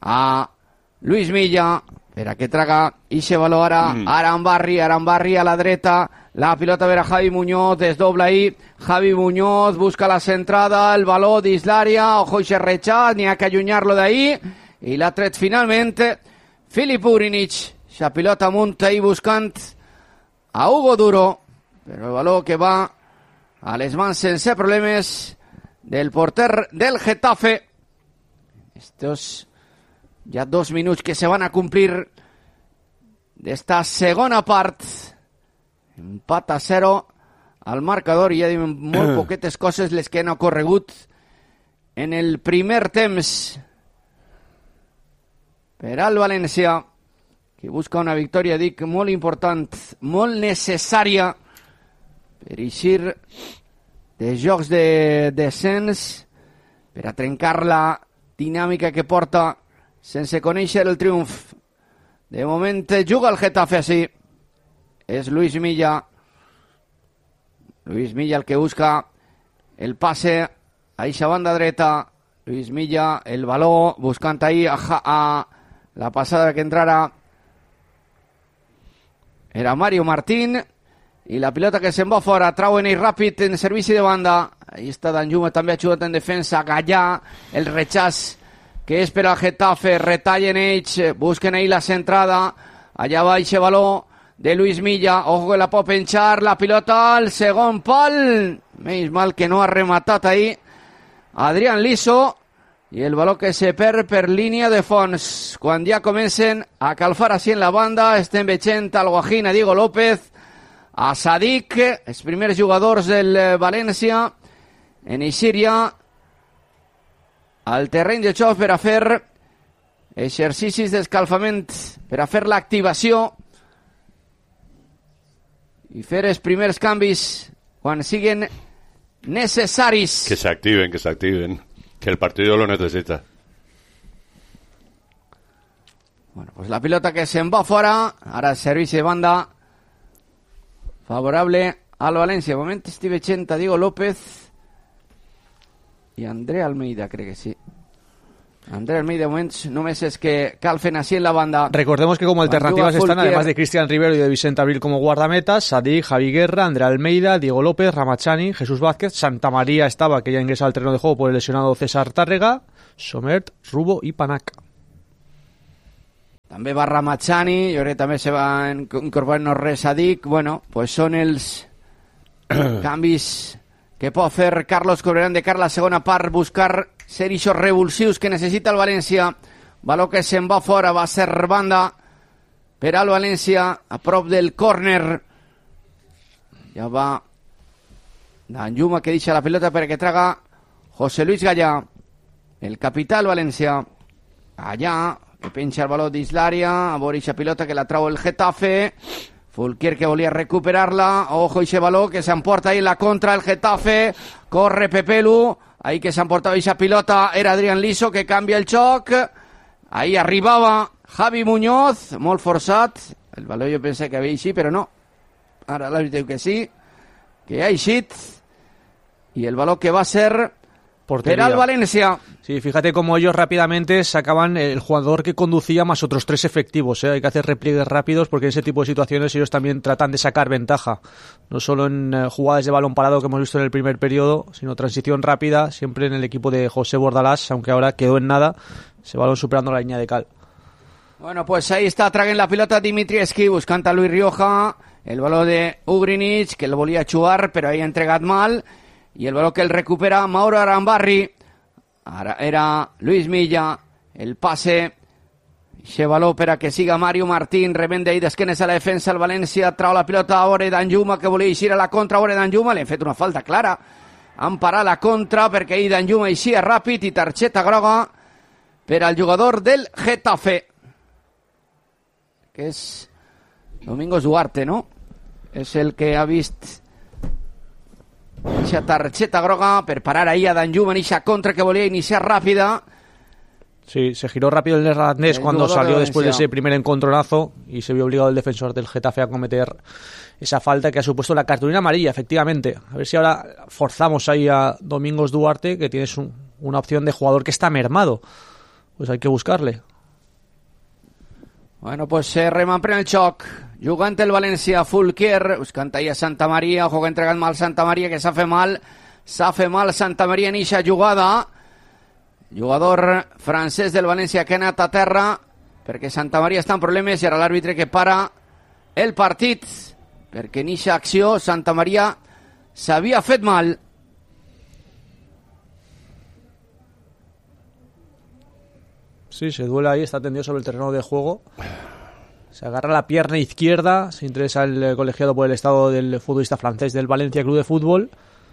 a Luis Milla, per a que traga ixe baló ara, mm. Arambarri, Arambarri a la dreta, la pilota ver a Javi Muñoz, desdobla ahí, Javi Muñoz busca la centrada, el baló dins l'àrea, ojo ixe rechaç, n'hi ha que allunyar-lo d'ahí, i l'ha tret finalment Filip Urinich, ixa pilota amunt ahí buscant a Hugo Duro, però el baló que va a les mans sense problemes del porter del Getafe. Estos ya dos minuts que se van a cumplir d'esta segona part. Empat a zero al marcador i ja diuen molt poquetes coses les que han ocorregut en el primer temps per al València, que busca una victòria, dic, molt important, molt necessària per eixir de jocs de descens, per a trencar la dinàmica que porta sense conèixer el triomf. De moment juga el Getafe així. És Luis Milla. Luis Milla el que busca el passe a eixa banda dreta. Luis Milla, el baló, buscant ahí a, a la passada que entrara era Mario Martín. I la pilota que se'n va fora, trauen ell ràpid en servici de banda. Ahí està Danjuma també ajudat en defensa. Gallà, el rechaç que és per al Getafe, retallen ells, busquen ahí la centrada, allà va eixe baló de Luis Milla, ojo que la pot penjar, la pilota al segon pal, menys mal que no ha rematat ahí Adrián Liso, i el baló que se perd per línia de fons. Quan ja comencen a calfar així en la banda, estem veient al Guajín, a Diego López, a Sadik, els primers jugadors del València, en Eixíria, al terreny de joc per a fer exercicis d'escalfament, per a fer l'activació i fer els primers canvis quan siguen necessaris. Que se activen, que se activen, que el partido lo necesita. Bueno, pues la pilota que se'n va fora, ara el servici de banda favorable al València. De moment estic veient a Diego López i André Almeida, crec que sí. Andrés Almeida, de moments només és que calfen així en la banda. Recordemos que como alternativas están, además de Cristian Rivero y de Vicente Abril como guardametas, Sadik, Javi Guerra, Andrés Almeida, Diego López, Ramachani, Jesús Vázquez, Santa María estaba, que ya ingresa al terreno de juego por el lesionado César Tárrega, Somert, Rubo y Panac. També va Ramachani, jo crec que també se va incorporar no res Sadik. Bueno, pues són els canvis que pot fer Carlos Corberán de cara a la segona part, buscar ser ixos revulsius que necessita el València. Baló que se'n va fora, va ser banda per al València, a prop del córner. Ja va Danjuma, que deixa la pilota perquè traga José Luis Gallà, el capità del València. Allà, que penja el baló dins l'àrea, a veure eixa pilota que la trau el Getafe. Fulquier que volia recuperar-la, ojo eixe baló que s'emporta ahí la contra el Getafe, corre Pepelu, ahí que s'emportava eixa pilota, era Adrián Liso que canvia el xoc, ahí arribava Javi Muñoz, molt forçat, el baló jo pensé que havia eixit, però no, ara l'àrbitre diu que sí, que ha eixit, i el baló que va ser per al Valencia. Sí, fíjate cómo ellos rápidamente sacaban el jugador que conducía más otros tres efectivos, ¿eh? Hay que hacer repliegues rápidos porque en ese tipo de situaciones ellos también tratan de sacar ventaja, no solo en eh, jugadas de balón parado que hemos visto en el primer periodo, sino transición rápida, siempre en el equipo de José Bordalás, aunque ahora quedó en nada, ese balón superando la línea de cal. Bueno, pues ahí está, traguen la pilota Dimitrievski, buscant a Luis Rioja, el balón de Ugrinic, que el volia jugar, però ahí ha entregat mal, i el baló que el recupera Mauro Arambarri. Ara era Luis Milla, el passe, eixe baló per a que siga Mario Martín, rebende ahí d'esquenes a la defensa, el València trau la pilota a Ore Danjuma, que volia eixir a la contra, Ore Danjuma, li han fet una falta clara, han parat la contra perquè ahí Danjuma eixia ràpid i targeta groga per al jugador del Getafe, que és Domingos Duarte, no? És el que ha vist esa tarjeta groga per parar ahí a Danjuma en esa contra que volía iniciar rápida. Sí, se giró rápido el neerlandés el cuando salió de después de ese primer encontronazo y se vio obligado el defensor del Getafe a cometer esa falta que ha supuesto la cartulina amarilla, efectivamente. A ver si ahora forzamos ahí a Domingos Duarte, que tienes un, una opción de jugador que está mermado. Pues hay que buscarle. Bueno, pues se remanprèn el xoc, jugant el València, Fulquier, buscant ahí a Santa Maria, ojo que entregant mal Santa Maria, que s'ha fet mal, s'ha fet mal Santa Maria en eixa jugada, jugador francès del València que ha anat a terra, perquè Santa Maria està en problemes, i ara l'àrbitre que para el partit, perquè en eixa acció Santa Maria s'havia fet mal. Sí, se duela ahí, está tendido sobre el terreno de juego. Se agarra la pierna izquierda, se interesa el colegiado por el estado del futbolista francés del Valencia Club de Fútbol.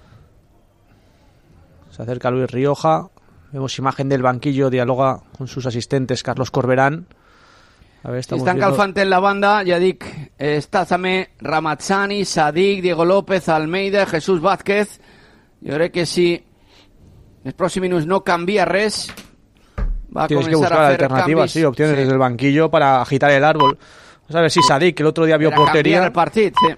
Se acerca Luis Rioja. Vemos imagen del banquillo, dialoga con sus asistentes Carlos Corberán. A ver, estamos Estan viendo... calfant en la banda, ja dic, està també Ramazani, Sadik, Diego López, Almeida, Jesús Vázquez. Jo crec que si els pròxims minuts no canvia res, va a Tienes que buscar alternativas, sí, opciones sí. desde el banquillo para agitar el árbol. Vamos a ver si Sadik, que el otro día vio para portería. El partit, sí.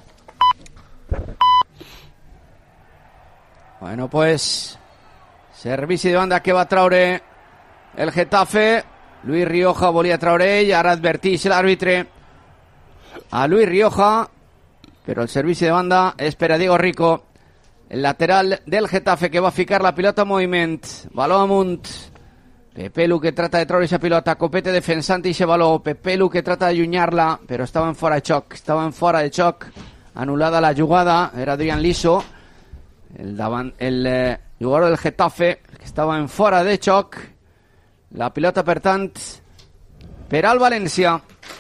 Bueno, pues servici de banda que va traure el Getafe. Luis Rioja volia traure ell, ara advertix l'àrbitre a Luis Rioja, però el servici de banda és per a Diego Rico, el lateral del Getafe, que va ficar la pilota en moviment. Baló amunt. Pepelu que trata de traure esa pilota, Copete defensant ese baló, Pepelu que trata de allunyar-la, però estava en fora de xoc, estava en fora de xoc, anul·lada la jugada, era Adrián Liso, el, davant, el eh, jugador del Getafe, que estava en fora de xoc, la pilota per tant per al València.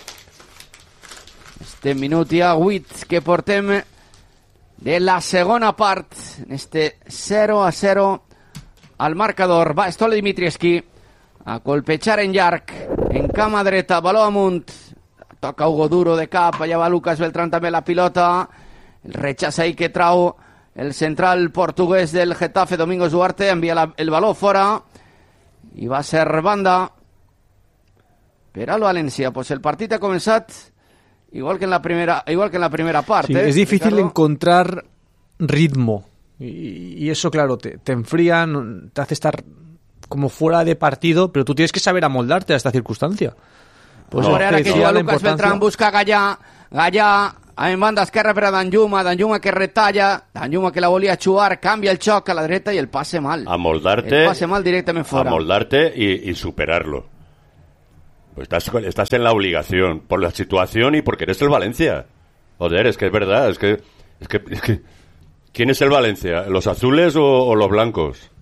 Este minut ja vuit que portem de la segona part, en este zero a zero al marcador. Va Stole Dimitrievski a colpejar en llarg, en cama dreta, baló amunt, toca Hugo Duro de cap, allà va Lucas Beltrán també la pilota, el rechaça ahí que trau el central portuguès del Getafe, Domingos Duarte, envia la, el baló fora, i va ser banda per al València. Pues el partit ha començat igual que en la primera, igual que en la primera part. Sí, ¿eh? Es difícil Ricardo. encontrar ritmo, y, y eso, claro, te, te enfría, te hace estar como fuera de partido, pero tú tienes que saber amoldarte a esta circunstancia. Pues no, ahora que juga Lucas Beltrán, busca Gallà, Gallà en banda esquerra per a Danjuma, Danjuma que retalla, Danjuma que la volia xuar, canvia el xoc a la dreta y el pase mal. Amoldarte. El pase mal directamente fuera. Amoldarte y, y superarlo. Pues estás, estás en la obligación, por la situación y porque eres el Valencia. Joder, es que es verdad, es que, es que, es que ¿quién es el Valencia? ¿Los azules o, o los blancos?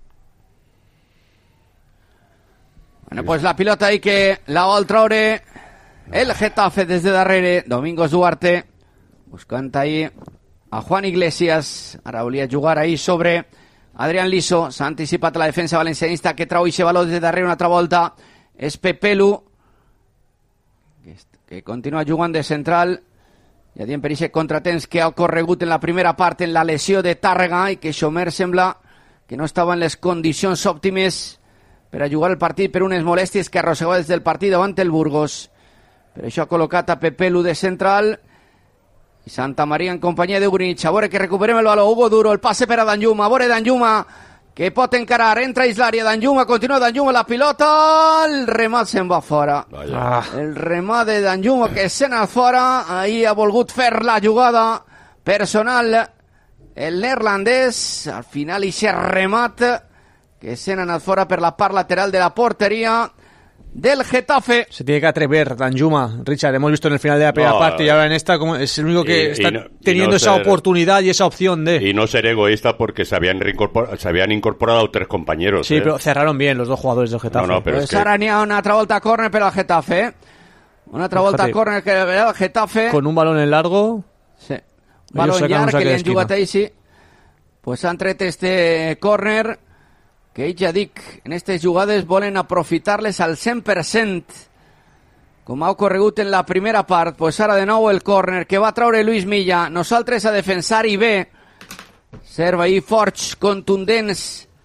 Bueno, pues la pilota ahí que la vol traure el Getafe des de darrere. Domingos Duarte buscant ahí a Juan Iglesias. Ara volia jugar ahí sobre Adrián Liso. S'ha anticipat la defensa valencianista que trau ixe baló des de darrere una altra volta. És Pepelu que, que continua jugant de central. Ja diem per aquest contratemps que ha ocorregut en la primera part en la lesió de Tàrrega i que Xomer sembla que no estava en les condicions òptimes per a jugar el partit per unes molèsties que arrossegava des del partit davant el Burgos. Per això ha col·locat a Pepelu de central i Santa Maria en companyia de Ugrinich. A veure que recuperem el baló. Hugo Duro, el passe per a Danjuma. A veure Danjuma que pot encarar, entra Islària, Danjuma, continua Danjuma, la pilota, el remat se'n va fora. Ah. El remat de Danjuma que se n'ha fora, ahir ha volgut fer la jugada personal el neerlandès, al final ixe remat que se n'ha anat fora per la part lateral de la porteria del Getafe. Se tiene que atrever Danjuma, Richard, hemos visto en el final de la primera no, parte y ahora en esta como es el único que y, está y no, teniendo no esa ser, oportunidad y esa opción de... Y no ser egoísta porque se habían, se habían incorporado tres compañeros. Sí, ¿eh? Pero cerraron bien los dos jugadores del Getafe. No, no, pero pues es que... Ara n'hi ha una altra volta a córner per al Getafe, eh? Una altra volta a córner que per al Getafe. Con un balón en largo. Sí, balón llarg que li han jugat ahí, sí. Pues han tret este córner que ja dic, en aquestes jugades volen aprofitar-les al cent per cent, com ha ocorregut en la primera part. Pues ara de nou el córner que va traure Luis Milla. Nosaltres a defensar i bé. Serva ahí forts, contundents.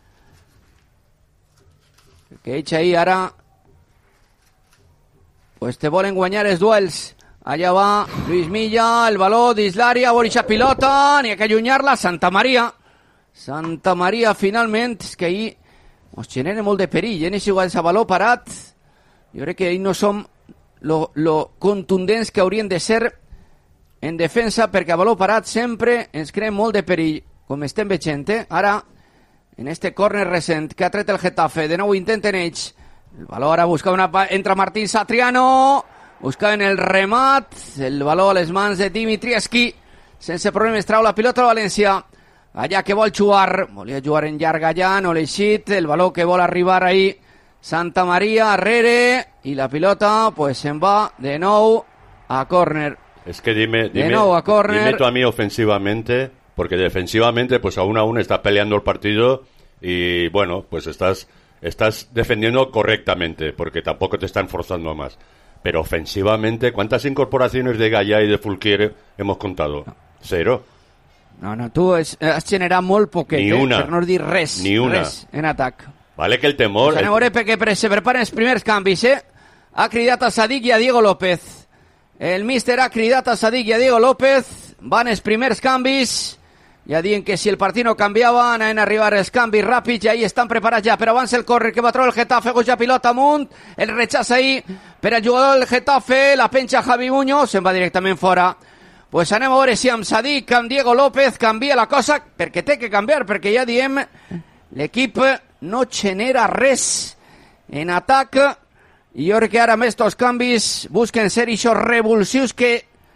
Que ells ahí ara pues te volen guanyar els duels. Allà va Luis Milla, el baló d'Islària, borixa pilota, n'hi ha que allunyar-la, Santa Maria. Santa Maria, finalment, és que ahir ens genera molt de perill, eh? N'és igual a baló parat. Jo crec que ahir no som lo, lo contundents que haurien de ser en defensa, perquè a baló parat sempre ens creen molt de perill, com estem veient, eh? Ara, en este córner recent que ha tret el Getafe, de nou intenten ells. El baló ara busca una... Entra Martín Satriano, buscaven el remat, el baló a les mans de Dimitrievski, sense problemes trau la pilota a València. Allà que vol jugar, volia jugar en llarg allà, no l'ha eixit, el baló que vol arribar ahí, Santa Maria, arrere, y la pilota pues se'n va de nou a córner. Es que dime, dime, de nou a córner. Dime tú a mí ofensivamente, porque defensivamente pues aún aún está peleando el partido y bueno, pues estás, estás defendiendo correctamente, porque tampoco te están forzando más. Pero ofensivamente, ¿cuántas incorporaciones de Gallà y de Fulquier hemos contado? Cero. No, no, tu has, has generat molt poquet, ni una, eh? Per no dir res, ni una. res en atac. Vale que el temor... Pues anem a veure perquè se preparen els primers canvis, eh? Ha cridat a Sadik i a Diego López. El míster ha cridat a Sadik i a Diego López. Van els primers canvis. Ja diuen que si el partit no canviava, anaven a arribar els canvis ràpids i ahí estan preparats ja. Però abans el córrer que va trobar el Getafe, goja pilota amunt, el rechaç ahí per al jugador del Getafe, la penja Javi Muñoz, se'n va directament fora. Pues anem a veure si amb Sadik, amb Diego López canvia la cosa, perquè té que canviar, perquè ja diem, l'equip no genera res en atac, i jo crec que ara amb estos canvis busquen ser ixos revulsius que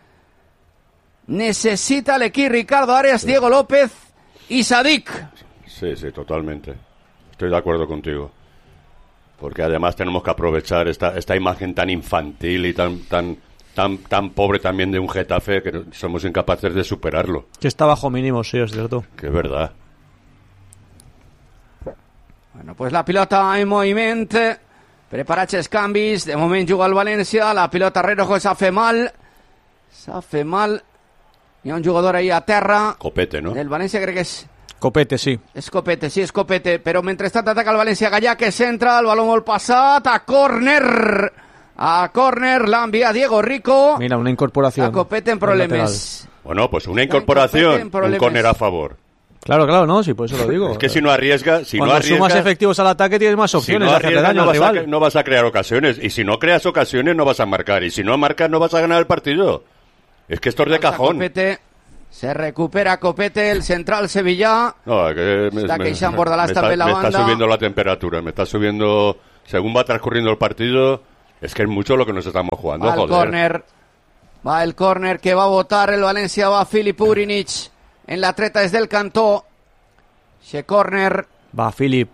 necesita l'equip Ricardo Arias, Diego López y Sadik. Sí, sí, totalmente. Estoy de acuerdo contigo. Porque además tenemos que aprovechar esta, esta imagen tan infantil y tan... tan Tan, tan pobre también de un Getafe que somos incapaces de superarlo. Que está bajo mínimo, sí, es cierto. Que es verdad. Bueno, pues la pilota en moviment. Preparats els canvis. De moment juga el València. La pilota Rerojo s'ha fet mal. S'ha fet mal. Hi ha un jugador ahí a terra. Copete, ¿no? Del València crec que és... Copete, sí. És Copete, sí, és Copete. Però mentrestant ataca el València. Gallà que centra. El baló molt passat. A córner. A córner la envía Diego Rico. Mira, una incorporación. A Copete en problemas. Bueno, pues una incorporación, un córner a favor. Claro, claro, no, sí, por eso lo digo. Es que si no arriesgas... Si Cuando no arriesgas, sumas efectivos al ataque tienes más opciones si no de hacerle daño no al vas rival. A, no vas a crear ocasiones. Y si no creas ocasiones no vas a marcar. Y si no marcas no vas a ganar el partido. Es que esto es de cajón. Copete. Se recupera Copete, el central Sevilla. No, que me, está me, que Ixan Bordalás me, está, está, en la me banda. está subiendo la temperatura. Me está subiendo... Según va transcurriendo el partido... Es que es mucho lo que nos estamos jugando, va el joder. Córner. Va el córner que va a votar el Valencia. Va Filip Urinic en la treta desde el cantó. Ese córner. Va Filip.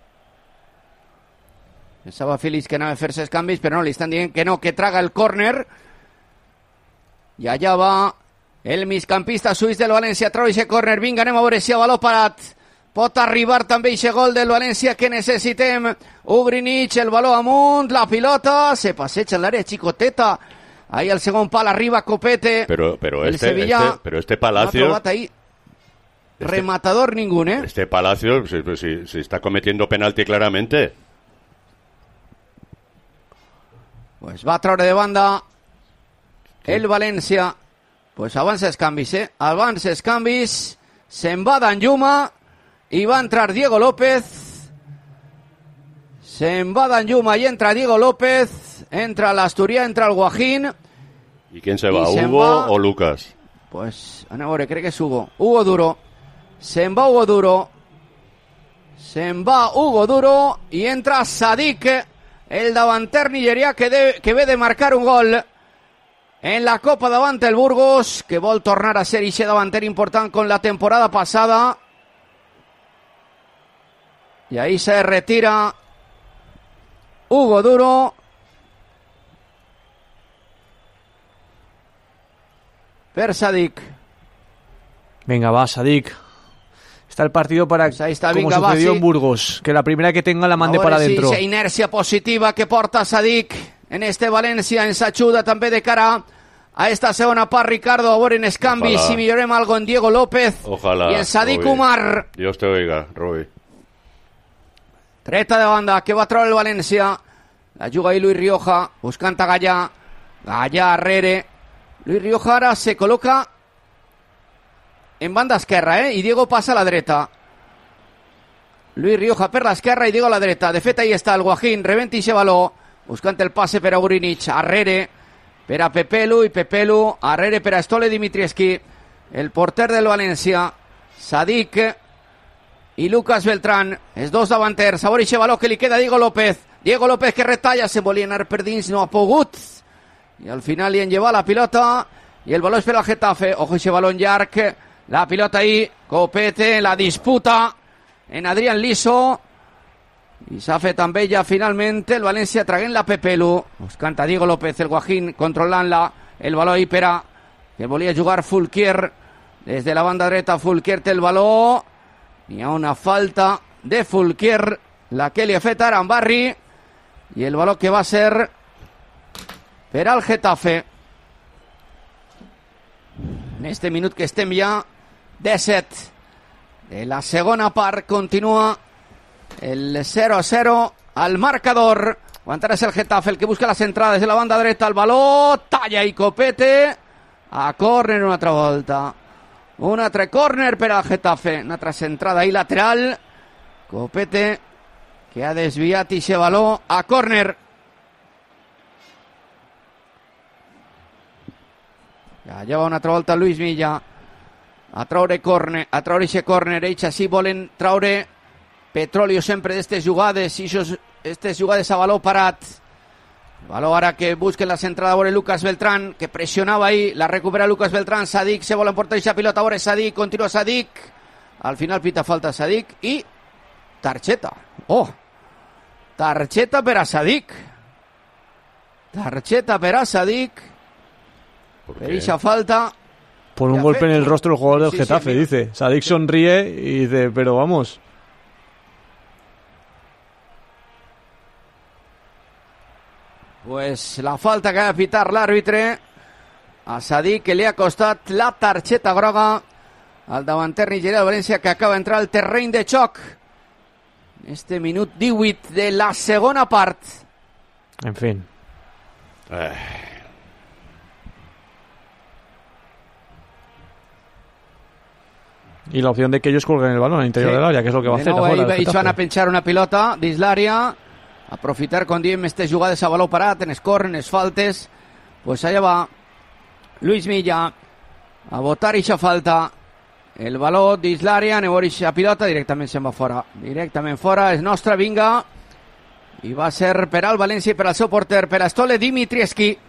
Pensava Filip que anava a fer-se els canvis, però no, li estan dient que no, que traga el córner. I allà va el migcampista suís del València, trau ese córner. Vinga, anem a veure si a baló parat pot arribar també ese gol del València que necessitem. Ugrinic, el baló amunt, la pilota, se passeja en l'àrea xicoteta. Ahí al segon pal arriba Copete. Pero, pero, el este, Sevilla este, pero este Palacio... Ahí. Este, rematador ningún, ¿eh? Este Palacio se, se, se está cometiendo penalti claramente. Pues va a traure de banda el València. Pues avança els canvis, eh? Avança els canvis. Se'n va Danjuma i va entrar Diego López. Se'n va Danjuma i entra Diego López. Entra l'Asturià, entra el Guajín. ¿Y quién se va? Y ¿Hugo va... o Lucas? Pues, a veure, crec que és Hugo. Hugo Duro. Se'n va Hugo Duro. Se'n va Hugo Duro i entra Sadik, el davanter nigerià que, de, que ve de marcar un gol en la Copa davant el Burgos, que vol tornar a ser ixe davanter important con la temporada passada. Y ahí se retira Hugo Duro. Per Sadik. Venga, va, Sadik. Está el partido para, pues ahí está, como venga, sucedió va, sí. en Burgos, que la primera que tenga la mande Ahora para sí, adentro. esa inercia positiva que porta Sadik en este València, ens ajuda també de cara a esta segona part, Ricardo. A veure en els canvis, Ojalá. si millorem algo en Diego López. Ojalá. Y en Sadik Roby. Umar. Dios te oiga, Roby. Treta de banda que va a treure el València. La juga ahí Luis Rioja, buscant a Gallà. Gallà, Arrere. Luis Rioja ara se col·loca en banda esquerra, eh? I Diego passa a la dreta. Luis Rioja per l'esquerra i Diego a la dreta. De fet, ahí està el Guajín, rebenta ixe baló, buscant el passe per a Urinic. Arrere per a Pepelu i Pepelu. Arrere per a Stole Dimitrievski, el porter del València. Sadik i Lucas Beltrán, els dos davanters. A veure ixe baló que li queda a Diego López. Diego López que retalla, se volia anar per dins, no ha pogut. I al final li han llevat la pilota i el baló és per al Getafe. Ojo ixe baló llarg. La pilota ahí, Copete, la disputa en Adrián Liso. Y s'ha fet amb ella finalment el València traguent la Pepelu. Buscant a Diego López, el Guajín, controlant-la. El baló ahí per a que volia jugar Fulquier. Des de la banda dreta, Fulquier té el baló. Hi ha una falta de Fulquier, la que li ha fet ara en Barri. I el baló que va ser per al Getafe. En este minut que estem ja disset de la segona part, continua el cero a cero al marcador. Aguantarà el Getafe el que busca las entrades de la banda dreta. El baló, talla i Copete a córner una altra volta. Un altre córner per al Getafe, una altra centrada ahí lateral. Copete que ha desviat ixe baló a córner. Ja lleva una altra volta Luis Milla a traure córner, a traure ixe córner. Ells així volen traure petróleo sempre d'estes jugades, i aquestes jugades a baló parat. Baló ara que busquen la centrada a veure Lucas Beltrán, que pressionava ahí, la recupera Lucas Beltrán. Sadik se vol emportar ixa pilota a veure Sadik, continua Sadik. Al final pita falta Sadik i targeta. Oh, targeta per a Sadik. Targeta per a Sadik. Per ixa falta. Por un golpe en el rostro del jugador del sí, Getafe, sí, dice. Sadik sonríe y dice, pero vamos. Pues la falta que ha de pitar l'àrbitre a Sadik, que li ha costat la targeta groga al davanter nigerià de València, que acaba d'entrar al terreny de xoc en este minut divuit de la segona part. En fin. Eh. Y la opción de que ellos colguen el balón al interior sí. del área, que és el que va de fer. Nou, ahir hi van a penjar una pilota dins l'àrea, aprofitar, com diem, aquestes jugades a baló parat, en escorren, en les faltes. Pues allà va Luis Milla a botar ixa falta. El baló dins l'àrea, anem a veure ixa pilota, directament se'n va fora. Directament fora, és nostra, vinga. I va ser per al València i per al seu porter, per a Stole Dimitrievski.